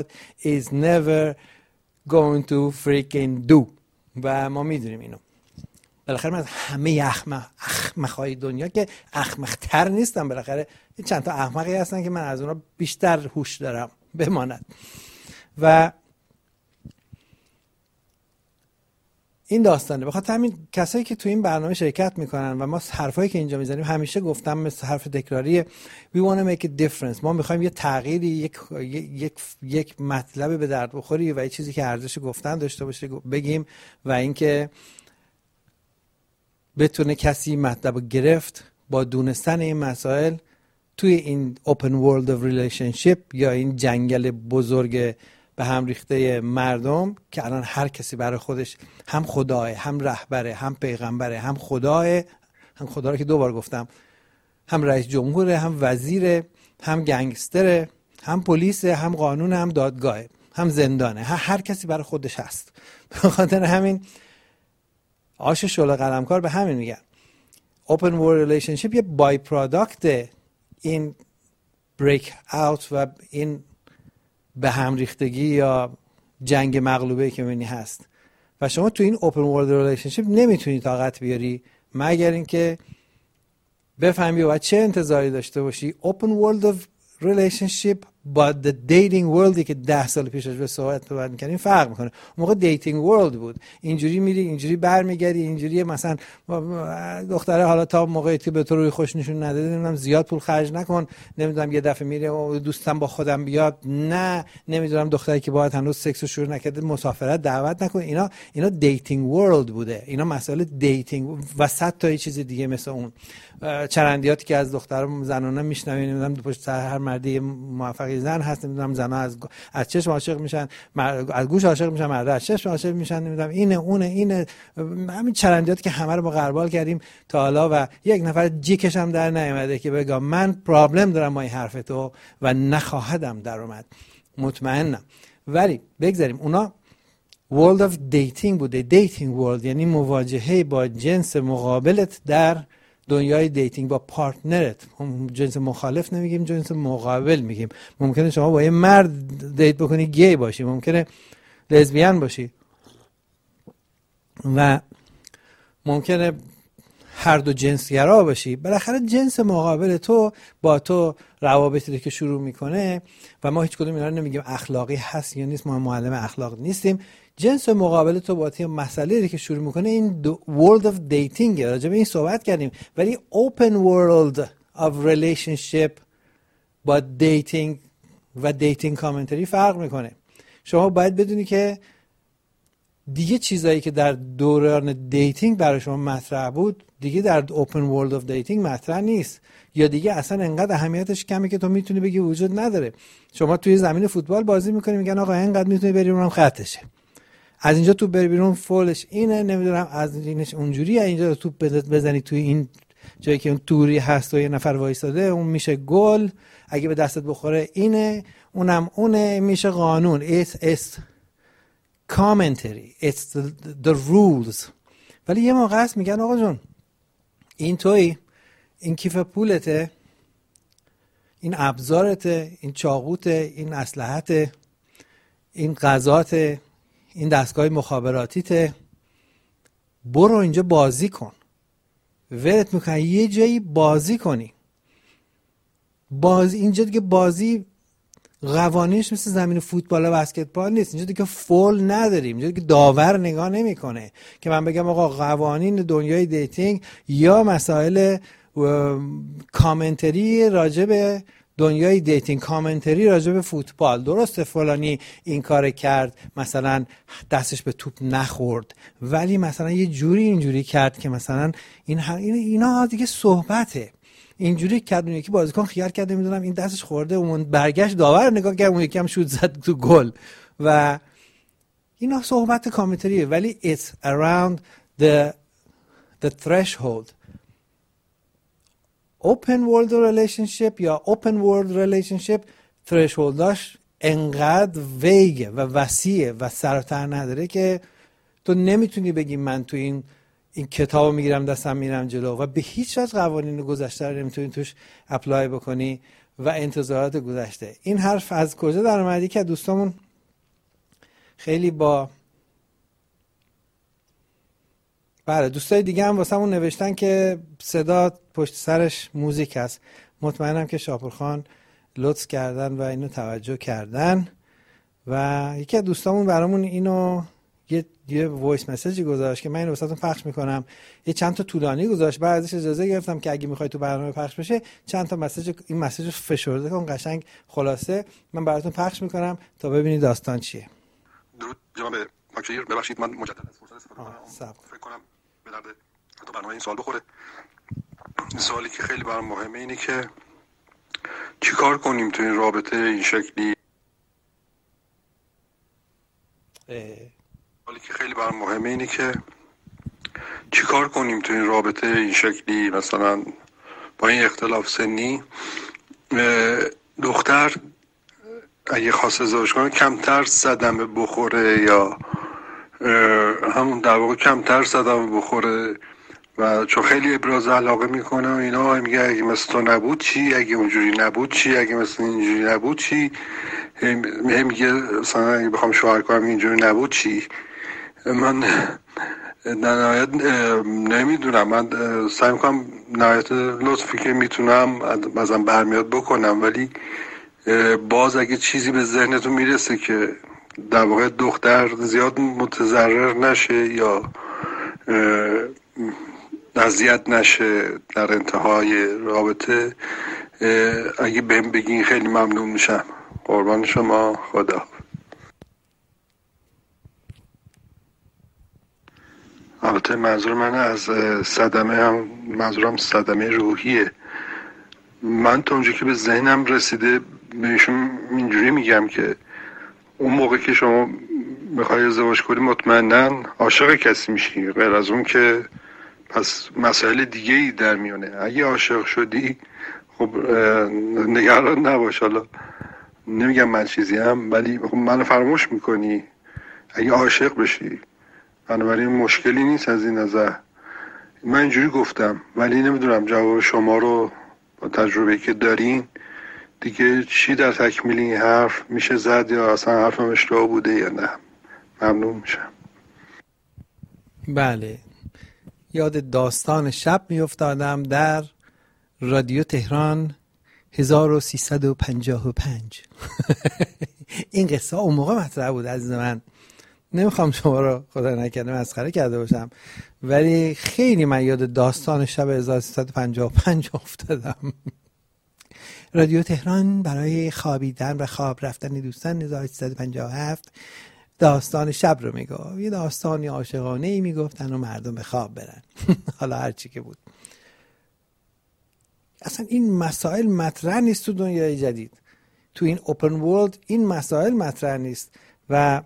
is never going to freaking do. و ما میدونیم اینو. بالاخره من همه احمقهای دنیا که احمق‌تر نیستم، بالاخره چند تا احمقی هستن که من از اونها بیشتر هوش دارم بماند. و این داستانه. بخاطر همین کسایی که تو این برنامه شرکت میکنن و ما حرفایی که اینجا میزنیم همیشه گفتم مثل حرف تکراری we want to make a difference. ما میخوایم یه تغییری، یک مطلب به درد بخوری و یه چیزی که ارزش گفتن داشته باشه بگیم و اینکه بتونه کسی مطلب رو گرفت با دونستن این مسائل توی این open world of relationship یا این جنگل بزرگ به هم ریخته مردم که الان هر کسی برای خودش هم خداه، هم رهبره، هم پیغمبره، هم خداه، هم خدا رو که 2 بار گفتم، هم رئیس جمهوره، هم وزیره، هم گنگستره، هم پلیسه، هم قانون، هم دادگاهه، هم زندانه. هر کسی برای خودش هست. به خاطر همین آش شله قلمکار به همین میگن open world relationship یه بای پروداکت این بریک اوت و این به هم ریختگی یا جنگ مغلوبه که منی هست. و شما تو این open world relationship نمیتونی طاقت بیاری مگر اینکه بفهمی و چه انتظاری داشته باشی. open world of relationship با the dating worldی که 10 سال پیشش به صحبت می‌کردیم فرق میکنه. اون موقع dating world بود، اینجوری میری اینجوری برمیگردی، اینجوری مثلا دختره حالا تا موقعی که به تو روی خوش نشون نده نمیدونم زیاد پول خرج نکن، نمیدونم یه دفعه میره دوستم با خودم بیاد، نه نمیدونم دختری که باهات هنوز سکس رو شروع نکرده مسافرت دعوت نکن. اینا dating world بوده. اینا مسائل دیتینگ و 100 تا چیز دیگه مثل اون چرندیاتی که از دخترها زنانه میشنویم، نمیدونم پشت سر هر مردی موفق زن هست، نمیدونم زنا از چشم عاشق میشن، از گوش عاشق میشن، مرد از چشم عاشق میشن، نمیدونم اینه همین چرندیاتی که همه رو با غربال کردیم تا حالا و یک نفر جیکش هم در نیامده که بگم من پرابلم دارم با این حرف تو و نخواهدم در اومد، مطمئنم. ولی بگذاریم اونا world of dating بوده. dating world یعنی مواجهه با جنس مقابلت در دنیای دیتینگ با پارتنرت. جنس مخالف نمیگیم، جنس مقابل میگیم. ممکنه شما با یه مرد دیت بکنی گی باشی، ممکنه لزبیان باشی و ممکنه هر دو جنسگرا باشی. بالاخره جنس مقابل تو با تو روابطی که شروع میکنه و ما هیچ کدوم اینا رو نمیگیم اخلاقی هست یا نیست، ما معلم اخلاق نیستیم. جنس مقابل تو با این مسئله که شروع میکنه این world of dating، راجع به این صحبت کردیم. ولی open world of relationship با دیتینگ و دیتینگ کامنتری فرق میکنه. شما باید بدونی که دیگه چیزایی که در دوران دیتینگ برای شما مطرح بود دیگه در open world of dating مطرح نیست، یا دیگه اصلا انقدر اهمیتش کمه که تو میتونی بگی وجود نداره. شما توی زمین فوتبال بازی میکنی میگن آقا اینقدر میتونی بری اونم خطشه، از اینجا تو بری بیرون فولش اینه، نمیدونم از اینش اونجوریه، اینجا تو بزنی توی این جایی که اون توری هست و یه نفر وایساده اون میشه گل، اگه به دستت بخوره اینه، اونم اونه، میشه قانون. it's commentary, it's the rules. ولی یه موقع هست میگن آقا جون این توی، این کیف پولته، این ابزارته، این چاقوته، این اسلحته، این غذاته، این دستگاه مخابراتیته، برو اینجا بازی کن. ولت میکنن یه جایی بازی کنی. اینجا دیگه بازی قوانینش مثل زمین فوتبال و بسکتبال نیست. اینجا دیگه فول نداریم، اینجا دیگه داور نگاه نمیکنه که من بگم آقا قوانین دنیای دیتینگ یا مسائل کامنتری راجع به دنیای دیتینگ، کامنتری راجع به فوتبال، درسته فلانی این کار کرد مثلا دستش به توپ نخورد ولی مثلا یه جوری اینجوری کرد که مثلا اینا دیگه صحبته. اینجوری کرد اون یکی بازیکن خیال کرده میدونم این دستش خورده، اون برگشت داور نگاه کرد اون یکی هم شوت زد تو گل و اینا صحبت کامنتریه. ولی it's around the threshold. open world relationship یا open world relationship thresholdاش انقدر ویگه و وسیعه و سرتر نداره که تو نمیتونی بگی من تو این کتابو میگیرم دستم میرم جلو و به هیچ وجه قوانین گذشته رو نمیتونی توش اپلای بکنی و انتظارات گذشته. این حرف از کجا در اومد؟ که دوستامون خیلی با دوستای دیگه هم واسمون نوشتن که صدا پشت سرش موزیک هست. مطمئنم که شاپورخان لطف کردن و اینو توجه کردن و یکی از دوستامون برامون اینو یه وایس مسیجی گذاشت که من اینو واسهتون پخش میکنم. یه چند تا طولانی گذاشت، بعد ازش اجازه گرفتم که اگه میخوای تو برنامه پخش بشه چند تا این مسیج رو فشرده کن قشنگ خلاصه من براتون پخش میکنم تا ببینید داستان چیه. درود جناب پاکشیر، ببخشید من مجدد از فرصت استفاده کنم. فکر کنم به درد حتی برنامه این سوال بخوره. سوالی که خیلی برام مهمه اینه که چیکار کنیم تو این رابطه این شکلی. سوالی که خیلی برام مهمه اینه که چیکار کنیم تو این رابطه این شکلی، مثلا با این اختلاف سنی دختر اگه خواست ازدواج کنه کمتر صدمه بخوره یا همون در واقع کمتر صدمه بخوره و چون خیلی ابراز علاقه میکنه و اینا، میگه اگه مثل تو نبود چی، اگه اونجوری نبود چی، اگه مثل اینجوری نبود چی، میگه مثلا اگه بخوام شوهر کنم اینجوری نبود چی. من در نهایت نمیدونم، من سعی میکنم نهایت لطفی که میتونم ازم برمیاد بکنم، ولی باز اگه چیزی به ذهنتون میرسه که در واقع دختر زیاد متضرر نشه یا اذیت نشه در انتهای رابطه، اگه بهم بگین خیلی ممنون میشم. قربان شما، خدا. البته منظور من از صدمه هم منظورم صدمه روحیه. من تا اونجا که به ذهنم رسیده بهشون اینجوری میگم که اون موقع که شما میخوای ازدواج کنی مطمئناً عاشق کسی میشی، غیر از اون که پس مسائل دیگه ای در میونه. اگه عاشق شدی خب نگران نباش، حالا نمیگم من چیزی هم، ولی خب منو فراموش میکنی اگه عاشق بشی، بنابراین مشکلی نیست از این نظر. من اینجوری گفتم، ولی نمیدونم جواب شما رو با تجربه‌ای که دارین دیگه چی در تکمیل این حرف میشه زد یا اصلا حرفم اشتباه بوده یا نه. ممنون میشم. بله، یاد داستان شب میافتادم در رادیو تهران 1355. این قصه اون موقع مطرح بود عزیز من. نمیخوام شما رو خدا نکنه مسخره کرده باشم، ولی خیلی من یاد داستان شب 1355 افتادم. رادیو تهران برای خوابیدن و خواب رفتن دوستان 1357 داستان شب رو میگفت. یه داستانی عاشقانه‌ای میگفتن و مردم به خواب برن. حالا هر چی که بود. اصلا این مسائل مطرح نیست تو دنیای جدید. تو این اوپن ورلد این مسائل مطرح نیست و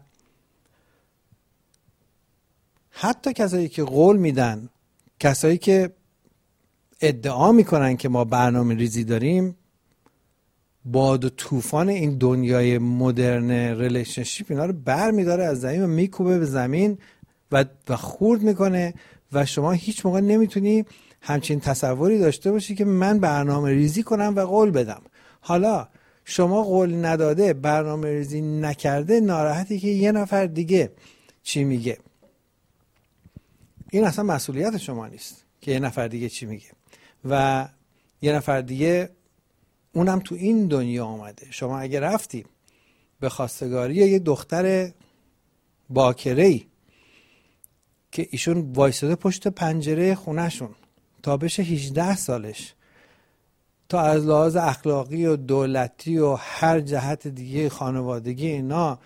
حتی کسایی که قول میدن، کسایی که ادعا میکنن که ما برنامه ریزی داریم، باد و طوفان این دنیای مدرن ریلیشنشیپ اینا رو بر میداره از زمین و میکوبه به زمین و خورد میکنه و شما هیچ موقع نمیتونی همچین تصوری داشته باشی که من برنامه ریزی کنم و قول بدم. حالا شما قول نداده، برنامه ریزی نکرده، ناراحتی که یه نفر دیگه چی میگه. این اصلا مسئولیت شما نیست که یه نفر دیگه چی میگه و یه نفر دیگه اونم تو این دنیا آمده. شما اگه رفتی به خواستگاری یه دختر باکره‌ای که ایشون وایساده پشت پنجره خونهشون تا بشه 18 سالش، تا از لحاظ اخلاقی و دولتی و هر جهت دیگه خانوادگی اینا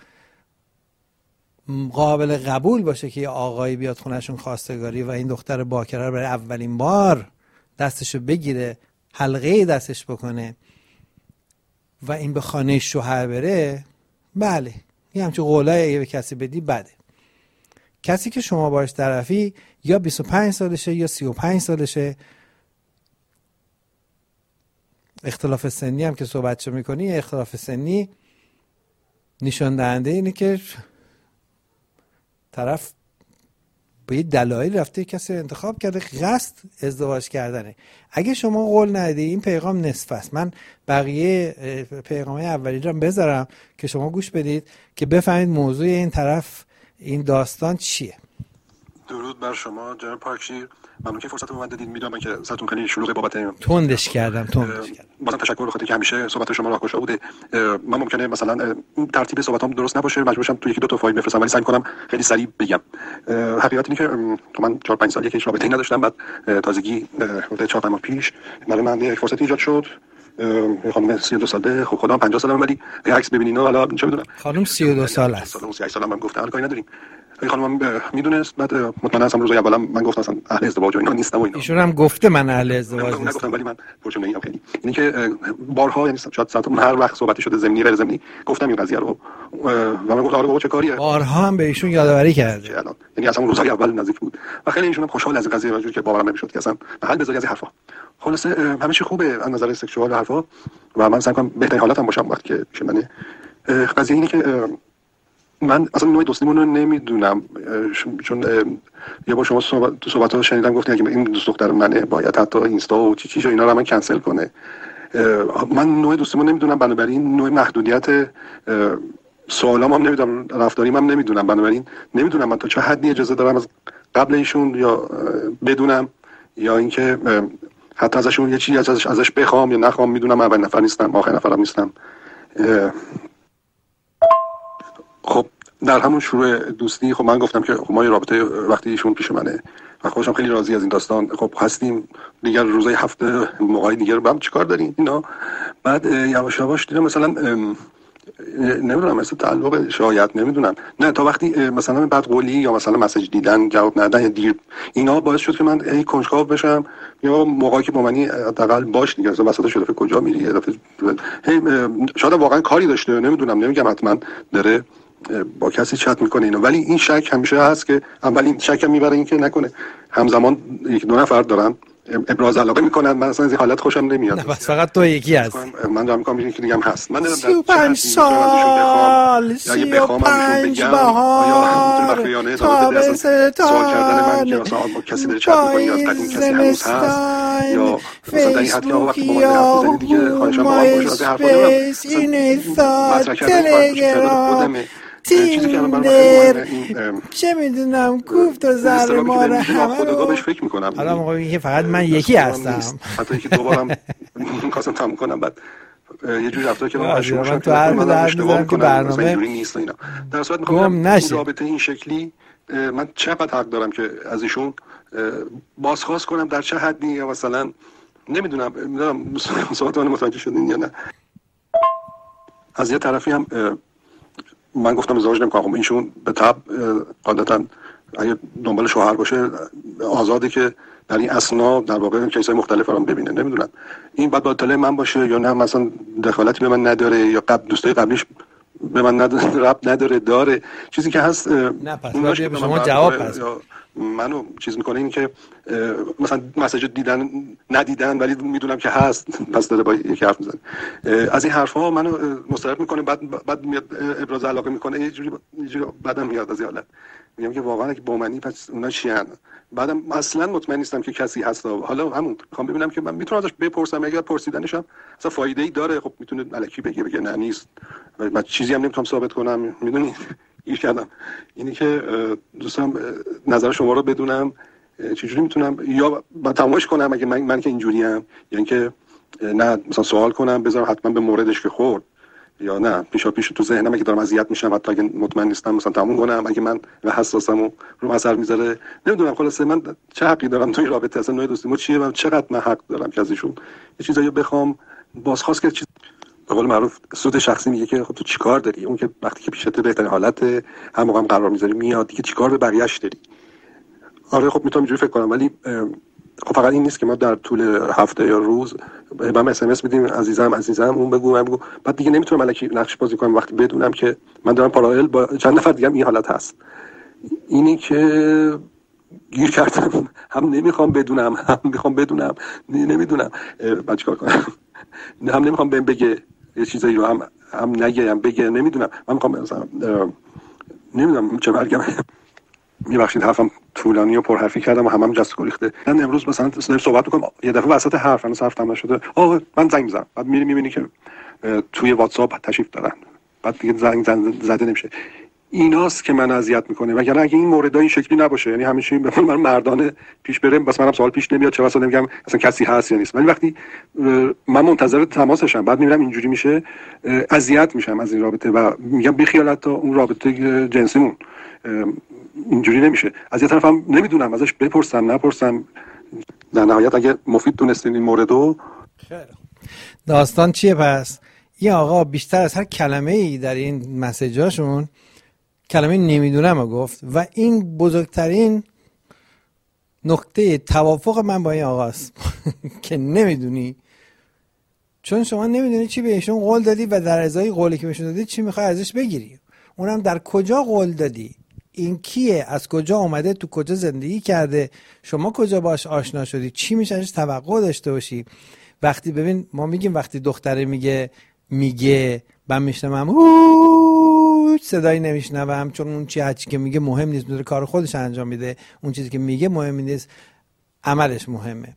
قابل قبول باشه که یه آقایی بیاد خونهشون خواستگاری و این دختر باکره رو برای اولین بار دستشو بگیره، حلقه دستش بکنه و این به خانه شوهر بره، بله یه همچون قولای اگه به کسی بدی بده. کسی که شما باش طرفی یا 25 سالشه یا 35 سالشه، اختلاف سنی هم که صحبتشو میکنی، اختلاف سنی نشان دهنده اینه که طرف با یه دلایل رفته کسی رو انتخاب کرده، قصد ازدواج کردنه. اگه شما قول ندی این پیغام نصف است. من بقیه پیغام‌های اولی رو بذارم که شما گوش بدید که بفهمید موضوع این طرف این داستان چیه. درود بر شما جناب پاکشیر، ممنون که فرصت رو به من دادید. میدونم که سرتون خیلی شلوغه بابت تندش کردم. بازم تشکر بخاطر که همیشه صحبت شما راهگشا بوده. من ممکنه مثلا ترتیب صحبتام درست نباشه، مجبور شم تو یکی دو تا فایل بفرستم، ولی سعی می‌کنم خیلی سریع بگم. حقیقت اینه که من 4-5 سالی که هیچ رابطه‌ای نداشتم، بعد تازگی 4-5 ماه پیش برای من یک فرصت ایجاد شد. خانم 32 ساله، خب خودم 50 سالم، ولی عکس ببینین حالا چه می‌دونم خانم 32 سال است. 38 سالم هم گفتم کاری نداریم. این خانم میدونست، بعد مطمئن هستم روزای اولم من گفتم اصلا اهل ازدواج و اینا نیستم و اینا. ایشون هم گفته من اهل ازدواج نیستم. نگفتم، ولی من پرچم نمیام. خیلی اینی که بارها، یعنی شاید ساعتمون هر وقت صحبت شده زمینی غیر زمینی گفتم این قضیه رو و من گفتم آره بابا چه کاریه. بارها هم به ایشون یادآوری کرده. الان یعنی اصلا روزای اول نزدیک بود و خیلی ایشون هم خوشحال از قضیه راجع که باورم نمیشد که اصلا محل بذاری از این حرفا. خلاصه همه چی خوبه از نظر سکشوال حرفا و من سعی کنم بهترین حالتم باشم وقتی که پیش منه. قضیه اینه که من اصلا نوع دوستیمون رو نمیدونم، چون یه بار شما تو صحبت‌ها شنیدم گفتین که این دوست دختر منه باید حتی اینستا و چی اینا رو من کنسل کنه. من نوع دوستیمون نمیدونم، بنابراین نوع محدودیت سوالام هم نمیدونم، رفتاریم هم نمیدونم، بنابراین نمیدونم من تا چه حدی اجازه دارم از قبل ایشون یا بدونم یا اینکه حتی ازشون یه چیزی ازش بخوام یا نخوام. میدونم اول نفر نیستم، آخر نفرم نیستم. خب در همون شروع دوستی خب من گفتم که خب ما یه رابطه وقتی ایشون پیش منه و خودم خیلی راضی از این داستان خب هستیم دیگر، روزای هفته موقعی دیگه با هم چیکار داریم اینا. بعد یواش یواش دیدم مثلا نمیدونم مثلا تعلق شاید نمیدونم نه تا وقتی مثلا بعد قولی یا مثلا مسیج دیدن جواب ندادن یا دیر اینا باعث شد که من هی کنجکاو بشم یا موقعی که با منی حداقل باش دیگه مثلا وسط شده کجا میری یه دفعه هی شاید واقعا کاری داشته نمیدونم، نمیگم حتما داره با کسی چت میکنه اینا، ولی این شک همیشه هست که اولین شکم میبره این که نکنه همزمان یک دو نفر دارن ابراز علاقه میکنن. من اصلا از این حالت خوشم نمیاد. بس فقط تو یکی هست. من دارم میگم این که دیگه هم هست. من 35 سال 35 بهار تابستان سوال کردن من که اصلا کسی داره چت میکنه یا قدیم کسی هنوز هست یا مثلا در این حد که وقتی با من حرف دیگه خواهشم با هم باشه از این حرفا نمیدونم تیندر چه میدونم کوفت و ذره ما رو همه رو بهش فکر میکنم. حالا موقعی که فقط من یکی هستم حتی یکی دوبارم می‌خواستم تموم کنم بعد یه جوری رفتار که من شما تو هر اشتباه که برنامه اینجوری نیست اینا. در صورت می‌خوام رابطه این شکلی من چقدر حق دارم که از ایشون بازخواست کنم، در چه حدی، یا مثلا نمیدونم صحبت من متوجه شدین یا نه. از یه طرفی هم من گفتم ازدواج نمی‌کنم. ایشون به طبع عادتاً اگه دنبال شوهر باشه آزاده که در این اسنا در واقع کیس‌های مختلف رو ببینه. نمیدونم این بعد با اطلاع من باشه یا نه، مثلا دخالتی به من نداره یا دوستای قبلیش به من ربط نداره، داره چیزی که هست نه پس باید به شما جواب پس منو چیز میکنه این که مثلا مسیج دیدن ندیدن ولی میدونم که هست، پس داره با یکی حرف میزنه. از این حرفا منو مسترب میکنه، بعد میاد ابراز علاقه میکنه، یه جوری بعدم میاد از این حالت میگم که واقعا اگه با منی پس اونا چیان. بعدم اصلا مطمئن نیستم که کسی هست. حالا همون میخوام ببینم که من میتونم ازش بپرسم، اگر پرسیدنشم اصلا فایده ای داره خب میتونه الکی بگه نه نیست، من چیزی هم نمیتونم ثابت کنم. میدونید گیر کردم. اینی که دوستم نظر شما رو بدونم چجوری میتونم یا با تماشا کنم اگه من که اینجوری ام، یا اینکه نه مثلا سوال کنم بذارم حتما به موردش که خورد، یا نه پیش تو ذهنم اگه دارم اذیت میشم حتی اگه مطمئن نیستم مثلا تموم کنم اگه من و حساسم رو اثر میذاره. نمیدونم خلاصه من چه حقی دارم تو این رابطه، اصلا نوع دوستیمو چیه و چقدر من حق دارم که از ایشون یه چیزایی بخوام بازخواست که به قول معروف سود شخصی میگه که خب تو چیکار داری، اون که وقتی که پیشت بهترین حالت هم موقع هم قرار میذاری میاد دیگه چیکار به بقیه‌اش داری. آره خب میتونم اینجوری فکر کنم، ولی خب فقط این نیست که ما در طول هفته یا روز به من SMS میدیم عزیزم اون بگو بعد دیگه نمیتونم الکی نقش بازی کنم وقتی بدونم که من دارم پارالل با چند نفر دیگه هم این حالت هست. اینی که گیر کردم، هم نمیخوام بدونم هم میخوام بدونم، نمیدونم بعد چیکار کنم. هم نمیخوام بهم بگه یه چیزایی رو هم نگه هم بگه، نمیدونم من میخوام مثلا نمیدونم چه برگم. میبخشید حرفم طولانی و پرحرفی کردم و همم جست و ریخته. من امروز مثلا صحبت می‌کنم یه دفعه وسط حرفم تمام نشده من زنگ می‌زنم، بعد می‌بینی که توی واتساپ تشریف دارن، بعد دیگه زنگ زده نمیشه. ایناست که من اذیت میکنه. وگرنه اگه این موردای این شکلی نباشه، یعنی همیشه به من مردانه پیش بره، بس منم سوال پیش نمیاد، چه واسه نمیگم اصلا کسی هست یا نیست. ولی وقتی من منتظر تماسشم، بعد میبینم اینجوری میشه، اذیت میشم از این رابطه و میگم بی خیالت تا اون رابطه جنسیمون اینجوری نمیشه. از یه طرفم نمیدونم ازش بپرسم نپرسم. در نهایت اگه مفید دونستین این موردو. داستان چیه پس؟ این آقا بیشتر از هر کلمه ای در این مسیجاشون کلمه نمیدونم رو گفت و این بزرگترین نقطه توافق من با این آقاست که نمیدونی، چون شما نمیدونی چی بهشون قول دادی و در ازای قولی که بهشون دادی چی میخوای ازش بگیری، اونم در کجا قول دادی، این کیه، از کجا اومده، تو کجا زندگی کرده، شما کجا باش آشنا شدی، چی میشه ازش توقع داشته باشی. وقتی ببین ما میگیم وقتی دختره میگه من میشنوم صدایی نمیشنوم، چون اون هرچی که میگه مهم نیست، داره کار خودش انجام میده، اون چیزی که میگه مهم نیست، عملش مهمه.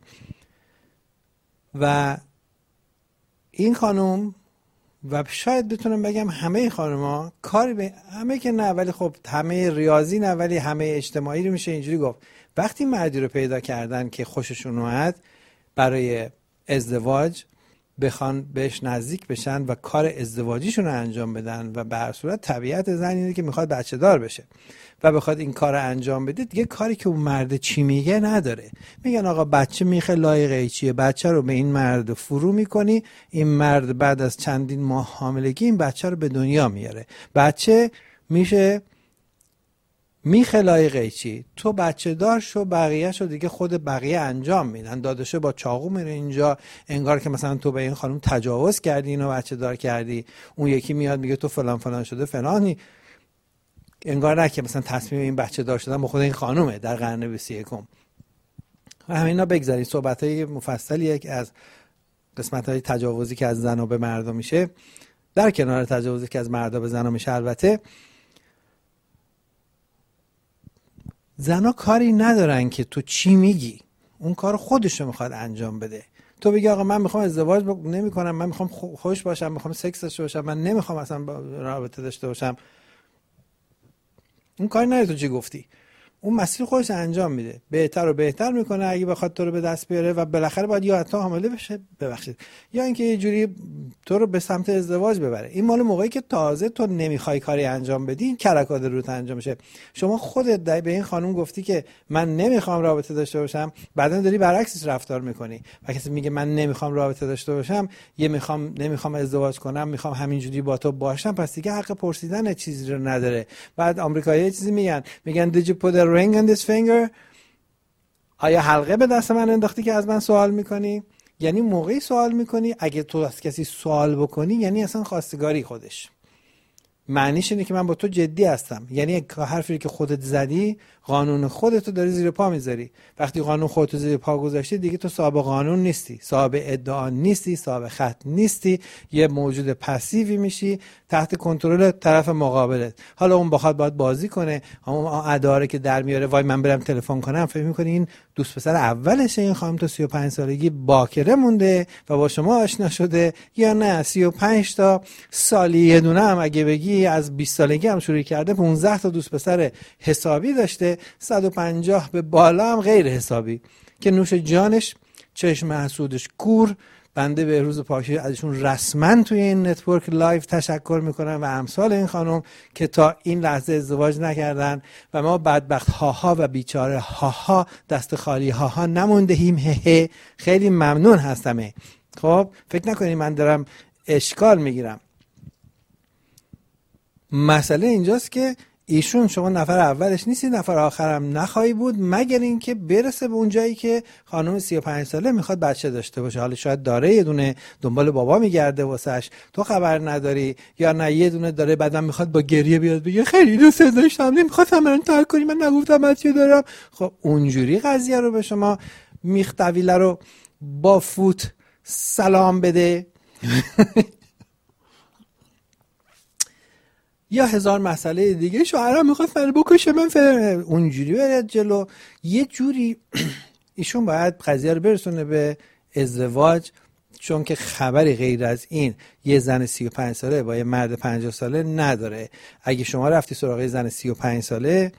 و این خانم و شاید بتونم بگم همه خانوما کاری به همه که نه، ولی خب همه ریاضی نه، ولی همه اجتماعی رو میشه اینجوری گفت، وقتی مردی رو پیدا کردن که خوششون اومد برای ازدواج بخوان بهش نزدیک بشن و کار ازدواجیشون رو انجام بدن و به هر صورت طبیعت زن اینه که میخواد بچه دار بشه و بخواد این کار رو انجام بده، دیگه کاری که اون مرد چی میگه نداره. میگن آقا بچه میخه لایقه چیه، بچه رو به این مرد فرو میکنی، این مرد بعد از چندین ماه حاملگی این بچه رو به دنیا میاره، بچه میشه میخه لایقه چی، تو بچه دار شو، بقیه شو دیگه خود بقیه انجام میدن. داداشه با چاقو میره اینجا، انگار که مثلا تو به این خانم تجاوز کردی، اینو بچه دار کردی، اون یکی میاد میگه تو فلان فلان شده فلانی، انگار نه که مثلا تصمیم این بچه دار شدن با خود این خانومه در قرن 21. و همینا بگذارید، صحبت‌های مفصلی که از قسمت‌های تجاوزی که از زنا به مردا میشه، در کنار تجاوزی که از مردا به زنا میشه، البته زنا کاری ندارن که تو چی میگی، اون کار خودشو میخواد انجام بده. تو بگی آقا من میخوام ازدواج نمی‌کنم، من میخوام خوش باشم، میخوام سکس داشته باشم، من نمیخوام اصلا رابطه داشته باشم، اون کاری نداره تو چی گفتی، اون مسیر خودش انجام میده، بهتر و بهتر میکنه اگه بخواد تو رو به دست بیاره و بالاخره باید یا حتی حامله بشه، ببخشید، یا اینکه یه جوری تو رو به سمت ازدواج ببره. این مال موقعی که تازه تو نمیخوای کاری انجام بدی، این کرکات روت انجام میشه. شما خودت به این خانم گفتی که من نمیخوام رابطه داشته باشم، بعدن داری برعکسش رفتار میکنی و کسی میگه من نمیخوام رابطه داشته باشم، نمیخوام ازدواج کنم، میخوام همینجوری با تو باشم، پس دیگه حق پرسیدن چیزی رو نداره. بعد آمریکایی‌ها چیزی میگن did you put a ring on this finger؟ آیا حلقه به دست من انداختی که از من سوال میکنی؟ یعنی موقعی سوال میکنی اگه تو از کسی سوال بکنی یعنی اصلا خواستگاری خودش، معنیش اینه که من با تو جدی هستم. یعنی حرفی که خودت زدی قانون خودتو داری زیر پا میذاری. وقتی قانون خودتو زیر پا گذاشتی دیگه تو صاحب قانون نیستی، صاحب ادعا نیستی، صاحب خط نیستی، یه موجود پسیوی میشی تحت کنترل طرف مقابلت. حالا اون بخواد باید بازی کنه، اون اداره که در میاره وای من برم تلفن کنم، فکر می‌کنی این دوست پسر اولشه، این خانم تا 35 سالگی باکره مونده و با شما آشنا شده، یا نه 35 تا سالی یه دونه هم اگه بگی از 20 سالگی هم شروع کرده، 15 تا دوست پسر حسابی داشته، 150 به بالا هم غیر حسابی که نوش جانش، چشم حسودش کور. بنده به روز پاکی ازشون رسما توی این نتورک لایو تشکر میکنم و امثال این خانم که تا این لحظه ازدواج نکردن و ما بدبخت هاها و بیچاره هاها دست خالی هاها نموندهیم. هه خیلی ممنون هستم. خب فکر نکنید من دارم اشکال میگیرم. مسئله اینجاست که ایشون شما نفر اولش نیستی، نفر آخرم نخواهی بود، مگر اینکه برسه به اون جایی که خانم 35 ساله میخواد بچه داشته باشه. حالا شاید داره، یه دونه دنبال بابا میگرده واسش، تو خبر نداری، یا نه یه دونه داره بعدم میخواد با گریه بیاد بگه خیلی دوست داشتم، نمیخواستم من ترک کنی، من نگفتم بچه دارم. خب اونجوری قضیه رو به شما میختویله رو با فوت سلام بده. یا هزار مسئله دیگه. شوهرم میخواد من بکشه، من اونجوری برید جلو. یه جوری ایشون باید قضیه رو برسونه به ازدواج، چون که خبری غیر از این یه زن 35 ساله با یه مرد 50 ساله نداره. اگه شما رفتی سراغ زن 35 ساله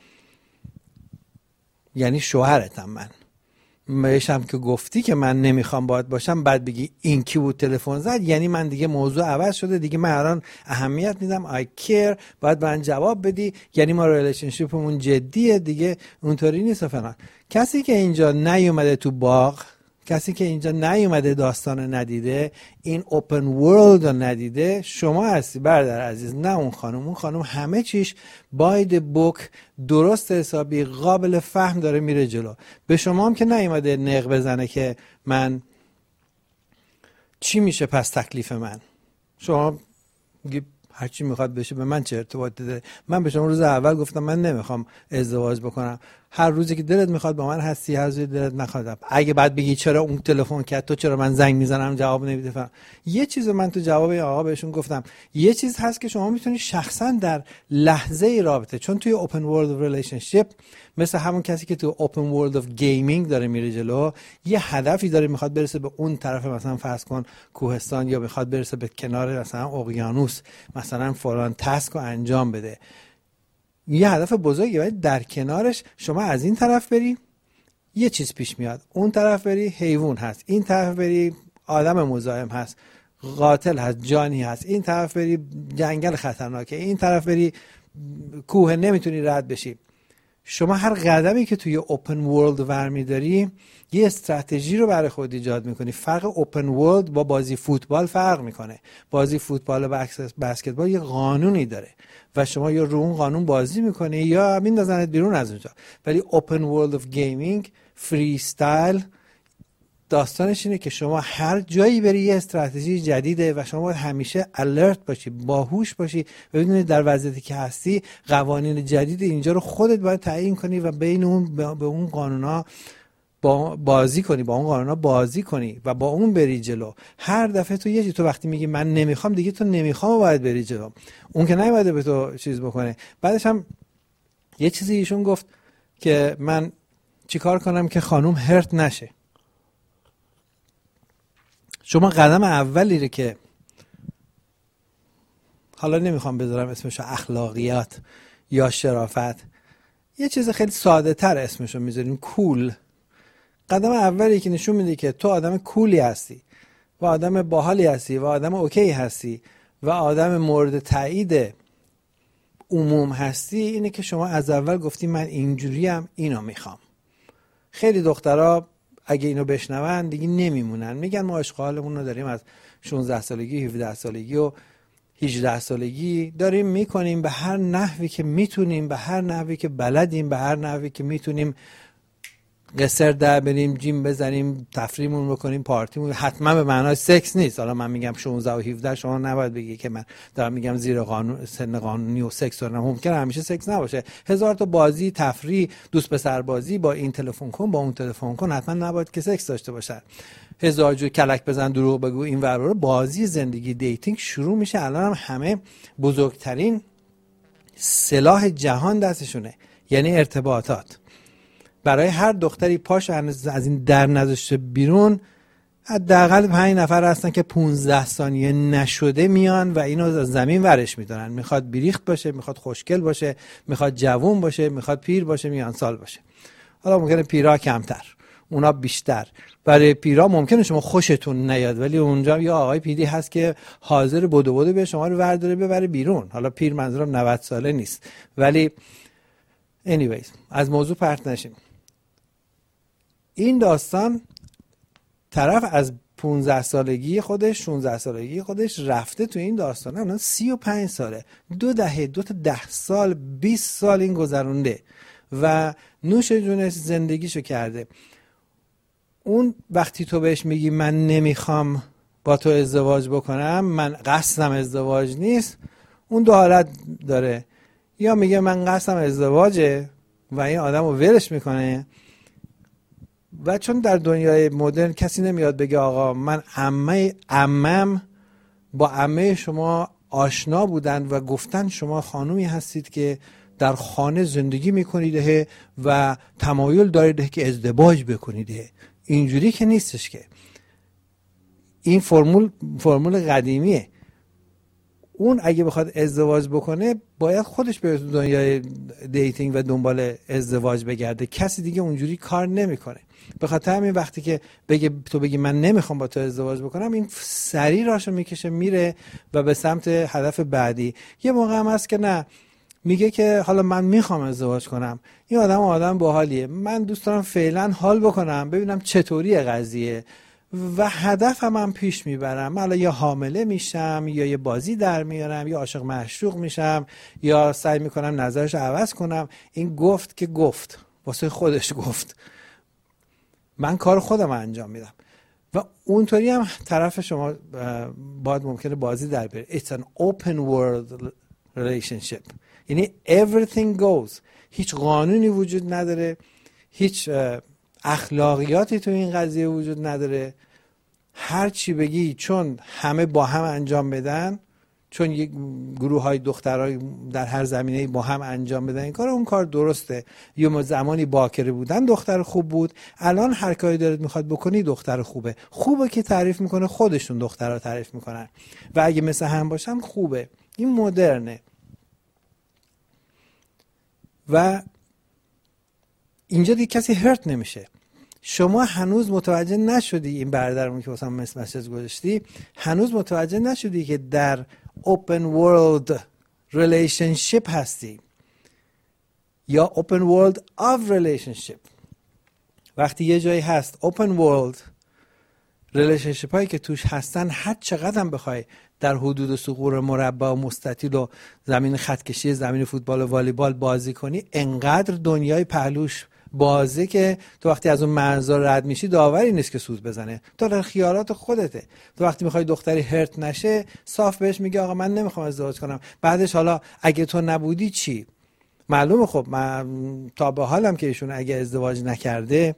یعنی شوهرتم من بهشم که گفتی که من نمیخوام باهات باشم، بعد بگی این کی بود تلفن زد، یعنی من دیگه موضوع عوض شده، دیگه من الان اهمیت میدم، I care، باید من جواب بدی، یعنی ما ریلیشنشیپمون جدیه دیگه، اونطوری نیست فلان. کسی که اینجا نیومده تو باغ، کسی که اینجا نیومده داستان ندیده، این اوپن ورلد رو ندیده، شما هستی برادر عزیز، نه اون خانم. اون خانم همه چیش باید بوک درست حسابی قابل فهم داره میره جلو. به شما هم که نیومده نق بزنه که من چی میشه پس تکلیف من. شما هر چی میخواد بشه، به من چه ارتباطی داره؟ من به شما روز اول گفتم من نمیخوام ازدواج بکنم، هر روزی که دلت میخواد با من هستی، هر روزی دلت نخواد. اگه بعد بگی چرا اون تلفن کرد، تو چرا من زنگ میزنم جواب نمیده، یه چیز من تو جواب آقا بهشون گفتم، یه چیز هست که شما میتونی شخصا در لحظه رابطه، چون توی اوپن ورلد ریلیشنشیپ مثل همون کسی که تو اوپن ورلد اف گیمینگ داره میره جلو، یه هدفی داره، میخواد برسه به اون طرف، مثلا فرض کن کوهستان، یا میخواد برسه به کنار مثلا اقیانوس، مثلا فلان تاسک رو انجام بده، یه هدف بزرگی. ولی در کنارش شما از این طرف بری یه چیز پیش میاد، اون طرف بری حیوان هست، این طرف بری آدم مزاحم هست، قاتل هست، جانی هست، این طرف بری جنگل خطرناکه، این طرف بری کوه نمیتونی رد بشی. شما هر قدمی که توی اوپن ورلد ورمیداری یه استراتژی رو برای خود ایجاد میکنی. فرق اوپن ورلد با بازی فوتبال فرق میکنه. بازی فوتبال و بسکتبال یه قانونی داره و شما یا رو اون قانون بازی میکنی یا میندازنت بیرون از اونجا. ولی اوپن ورلد اف گیمینگ، فری استایل، داستانش اینه که شما هر جایی بری یه استراتژی جدیده و شما باید همیشه الرت باشی، باهوش باشی و بدونی در وضعیتی که هستی قوانین جدید اینجا رو خودت باید تعیین کنی و بین اون به اون قانونا بازی کنی، با اون قانونا بازی کنی و با اون بری جلو. هر دفعه تو یه چیزی، تو وقتی میگی من نمیخوام، دیگه تو نمیخوام باید بری جلو، اون که نمیاد به تو چیز بکنه. بعدش هم یه چیزی ایشون گفت که من چیکار کنم که خانوم هرت نشه. شما قدم اولی رو که حالا نمیخوام بذارم اسمشو اخلاقیات یا شرافت، یه چیز خیلی ساده تر اسمشو میذاریم کول. قدم اولی که نشون میده که تو آدم کولی هستی و آدم باحالی هستی و آدم اوکی هستی و آدم مورد تایید عموم هستی، اینه که شما از اول گفتی من اینجوریم، اینو میخوام. خیلی دخترها اگه اینو بشنون دیگه نمیمونن، میگن ما عشق حالمون رو داریم از 16 سالگی، 17 سالگی و 18 سالگی داریم میکنیم، به هر نحوی که میتونیم، به هر نحوی که بلدیم، به هر نحوی که میتونیم قصر در بریم، جیم بزنیم، تفریحمون بکنیم، پارتیمون. حتما به معنای سکس نیست. حالا من میگم 16 و 17، شما نباید بگی که من دارم میگم زیر قانون، سن قانونی و سکس دارم. ممکنه همیشه سکس نباشه، هزار تا بازی، تفریح، دوست پسر بازی، با این تلفن کن، با اون تلفن کن، حتما نباید که سکس داشته باشن. هزار جو کلک بزن، دروغ بگو، این ور اون. بازی زندگی، دیتینگ شروع میشه. الان هم همه بزرگترین سلاح جهان دستشونه، یعنی ارتباطات. برای هر دختری پاش از این در نذاشته بیرون، حداقل 5 نفر هستن که 15 ثانیه نشده میان و اینو از زمین ورش میدارن. میخواد بیریخت باشه، میخواد خوشگل باشه، میخواد جوون باشه، میخواد پیر باشه، میان سال باشه. حالا ممکنه پیرا کمتر، اونا بیشتر. برای پیرا ممکنه شما خوشتون نیاد، ولی اونجا یا آقای پیدی هست که حاضر بدو به شما رو ورداره ببره بیرون. حالا پیر منظورم 90 ساله نیست، ولی anyways از موضوع پرت نشیم. این داستان طرف از 15 سالگی خودش، 16 سالگی خودش رفته تو این داستانه، الان 35 ساله، 2 دهه، 2 تا 10 سال، 20 سال این گذرونده و نوش جونش زندگیشو کرده. اون وقتی تو بهش میگی من نمیخوام با تو ازدواج بکنم، من قصدم ازدواج نیست، اون دو حالت داره. یا میگه من قصدم ازدواجه و این آدم رو ولش میکنه، و چون در دنیای مدرن کسی نمیاد بگه آقا من عمم با عمه شما آشنا بودن و گفتن شما خانومی هستید که در خانه زندگی میکنید و تمایل دارید که ازدواج بکنید. اینجوری که نیستش که. این فرمول قدیمیه. اون اگه بخواد ازدواج بکنه باید خودش به دنیای دیتینگ و دنبال ازدواج بگرده، کسی دیگه اونجوری کار نمیکنه. به خاطر همین وقتی که تو بگی من نمیخوام با تو ازدواج بکنم، این سریع راشو میکشه میره و به سمت هدف بعدی. یه موقع هم هست که نه، میگه که حالا من میخوام ازدواج کنم، این آدم باحالیه، من دوست دارم فعلا حال بکنم ببینم چطوری قضیه و هدفم هم پیش میبرم. حالا یا حامله میشم یا یه بازی در میارم یا عاشق معشوق میشم یا سعی میکنم نظرش عوض کنم. این گفت که گفت واسه خودش گفت، من کار خودم انجام میدم و اونطوری هم طرف شما باید ممکنه بازی در بیاره. It's an open world relationship، یعنی everything goes. هیچ قانونی وجود نداره، هیچ اخلاقیاتی تو این قضیه وجود نداره. هر چی بگی چون همه با هم انجام بدن، چون یک گروه های دخترای در هر زمینه با هم انجام بدن این کار، اون کار درسته. یه زمانی باکره بودن دختر خوب بود، الان هر کاری دارید میخواد بکنی دختر خوبه که تعریف میکنه، خودشون دخترها تعریف میکنن و اگه مثل هم باشن خوبه. این مدرنه و اینجا دیگه کسی هرت نمیشه. شما هنوز متوجه نشدی، این برادرمون که واسم مسیج گذاشتی، هنوز متوجه نشدی که در open world relationship هستی یا open world of relationship. وقتی یه جایی هست open world relationship هایی که توش هستن، هر چقدر هم بخوای در حدود ثغور مربع و مستطیل و زمین خطکشی زمین فوتبال و والیبال بازی کنی، انقدر دنیای پهلوش بازه که تو وقتی از اون مرزا رد میشی داوری نیست که سود بزنه. تو در خیالات خودته. تو وقتی میخوای دختری هرت نشه صاف بهش میگه آقا من نمیخوام ازدواج کنم. بعدش حالا اگه تو نبودی چی؟ معلومه. خب من تا به حالم که ایشون اگه ازدواج نکرده،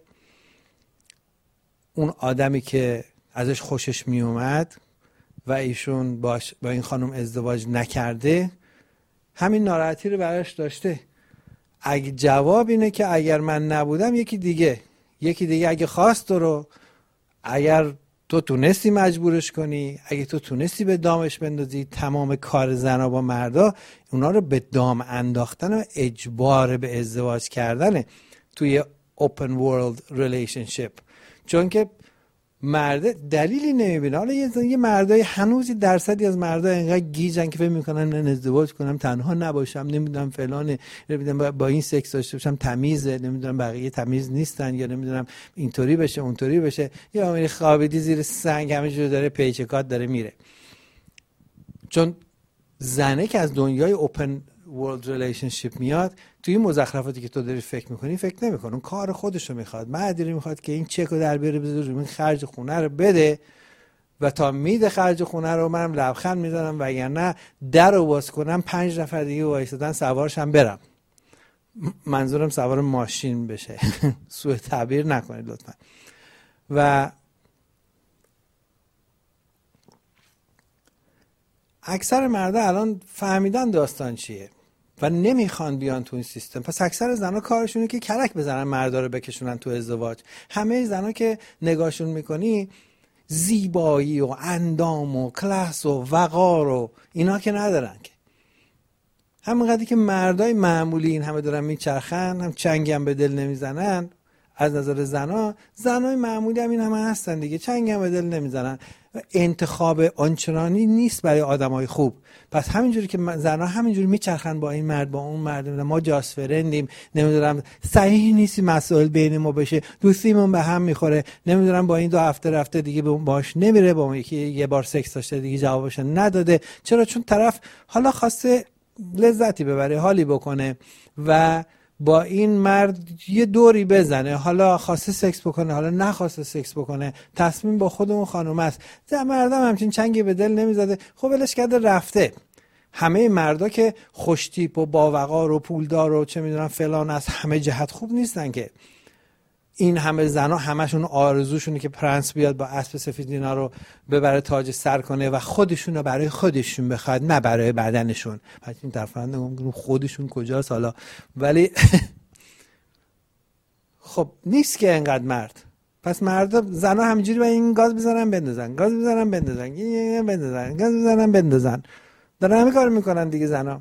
اون آدمی که ازش خوشش میومد و ایشون با این خانم ازدواج نکرده، همین ناراحتی رو براش داشته. اگه جواب اینه که اگر من نبودم یکی دیگه اگه خواست رو، اگر تو تونستی مجبورش کنی، اگه تو تونستی به دامش بندازی، تمام کار زنا با مردا اونا رو به دام انداختن و اجبار به ازدواج کردنه توی open world relationship. چون که مرد دلیلی نمیبینه. حالا یه مردای هنوزی درصدی از مردا اینقدر گیجن که فکر میکنن من ازدواج کنم تنها نباشم، نمیدونم فلانه، نمیدونم با این سکس داشته باشم تمیزه، نمیدونم بقیه تمیز نیستن، یا نمیدونم اینطوری بشه اونطوری بشه، یا میری خوابیدی زیر سنگ همینجوری داره پیچکات داره میره. چون زنه که از دنیای اوپن ورلد ریلیشنشیپ میاد، توی این مزخرفاتی که تو داری فکر میکنی فکر نمیکنه. اون کار خودش رو میخواد. مردی میخواد که این چک رو در بیاره بذاره این خرج خونه رو بده و تا میده خرج خونه رو منم لبخند میزنم، وگرنه در رو باز کنم 5 نفر دیگه وایسادن سوارش هم برم. منظورم سوار ماشین بشه. سوء تعبیر نکنید لطفا. و اکثر مردا الان فهمیدن داستان چیه و نمیخوان بیان تو این سیستم. پس اکثر زنا کارشونه که کلک بزنن مردا رو بکشونن تو ازدواج. همه زنا که نگاهشون میکنی زیبایی و اندام و کلاس و وقار و اینا که ندارن که. همینقدری که مردای معمولی این همه دارن میچرخن، هم چنگی هم به دل نمیزنن. از نظر زنای معمولی هم این همه هستن دیگه، چنگی هم به دل نمیزنن. انتخاب آنچنانی نیست برای آدمای خوب. پس همینجوری که زنها همینجوری میچرخن با این مرد با اون مرد، ما جاست فرندیم، نمیدونم صحیح نیستی مسائل بین ما بشه، دوستیمون به هم میخوره، نمیدونم با این 2 هفته رفته دیگه باش نمیره، با اون یکی یه بار سکس داشته دیگه جوابش نداده. چرا؟ چون طرف حالا خواسته لذتی ببره، حالی بکنه و با این مرد یه دوری بزنه، حالا خواسته سکس بکنه حالا نخواسته سکس بکنه، تصمیم با خود اون خانم است. مردم همچین چنگی به دل نمیزده، خب ولش کرده رفته. همه مردا که خوشتیپ و باوقار و پولدار و چه میدونم فلان از همه جهت خوب نیستن که. این همه زنا همشون آرزوشونه که پرنس بیاد با اسب سفید اینا رو ببره تاج سر کنه و خودشون رو برای خودشون بخواد، نه برای بدنشون. پس این طرفاً خودشون کجاست حالا؟ ولی خب نیست که انقدر مرد. پس مردا زنا همینجوری با این گاز بزنن بندازن، گاز بزنن بندازن، بندازن، گاز بزنن بندازن، دارن همین کارو میکنن دیگه زنا.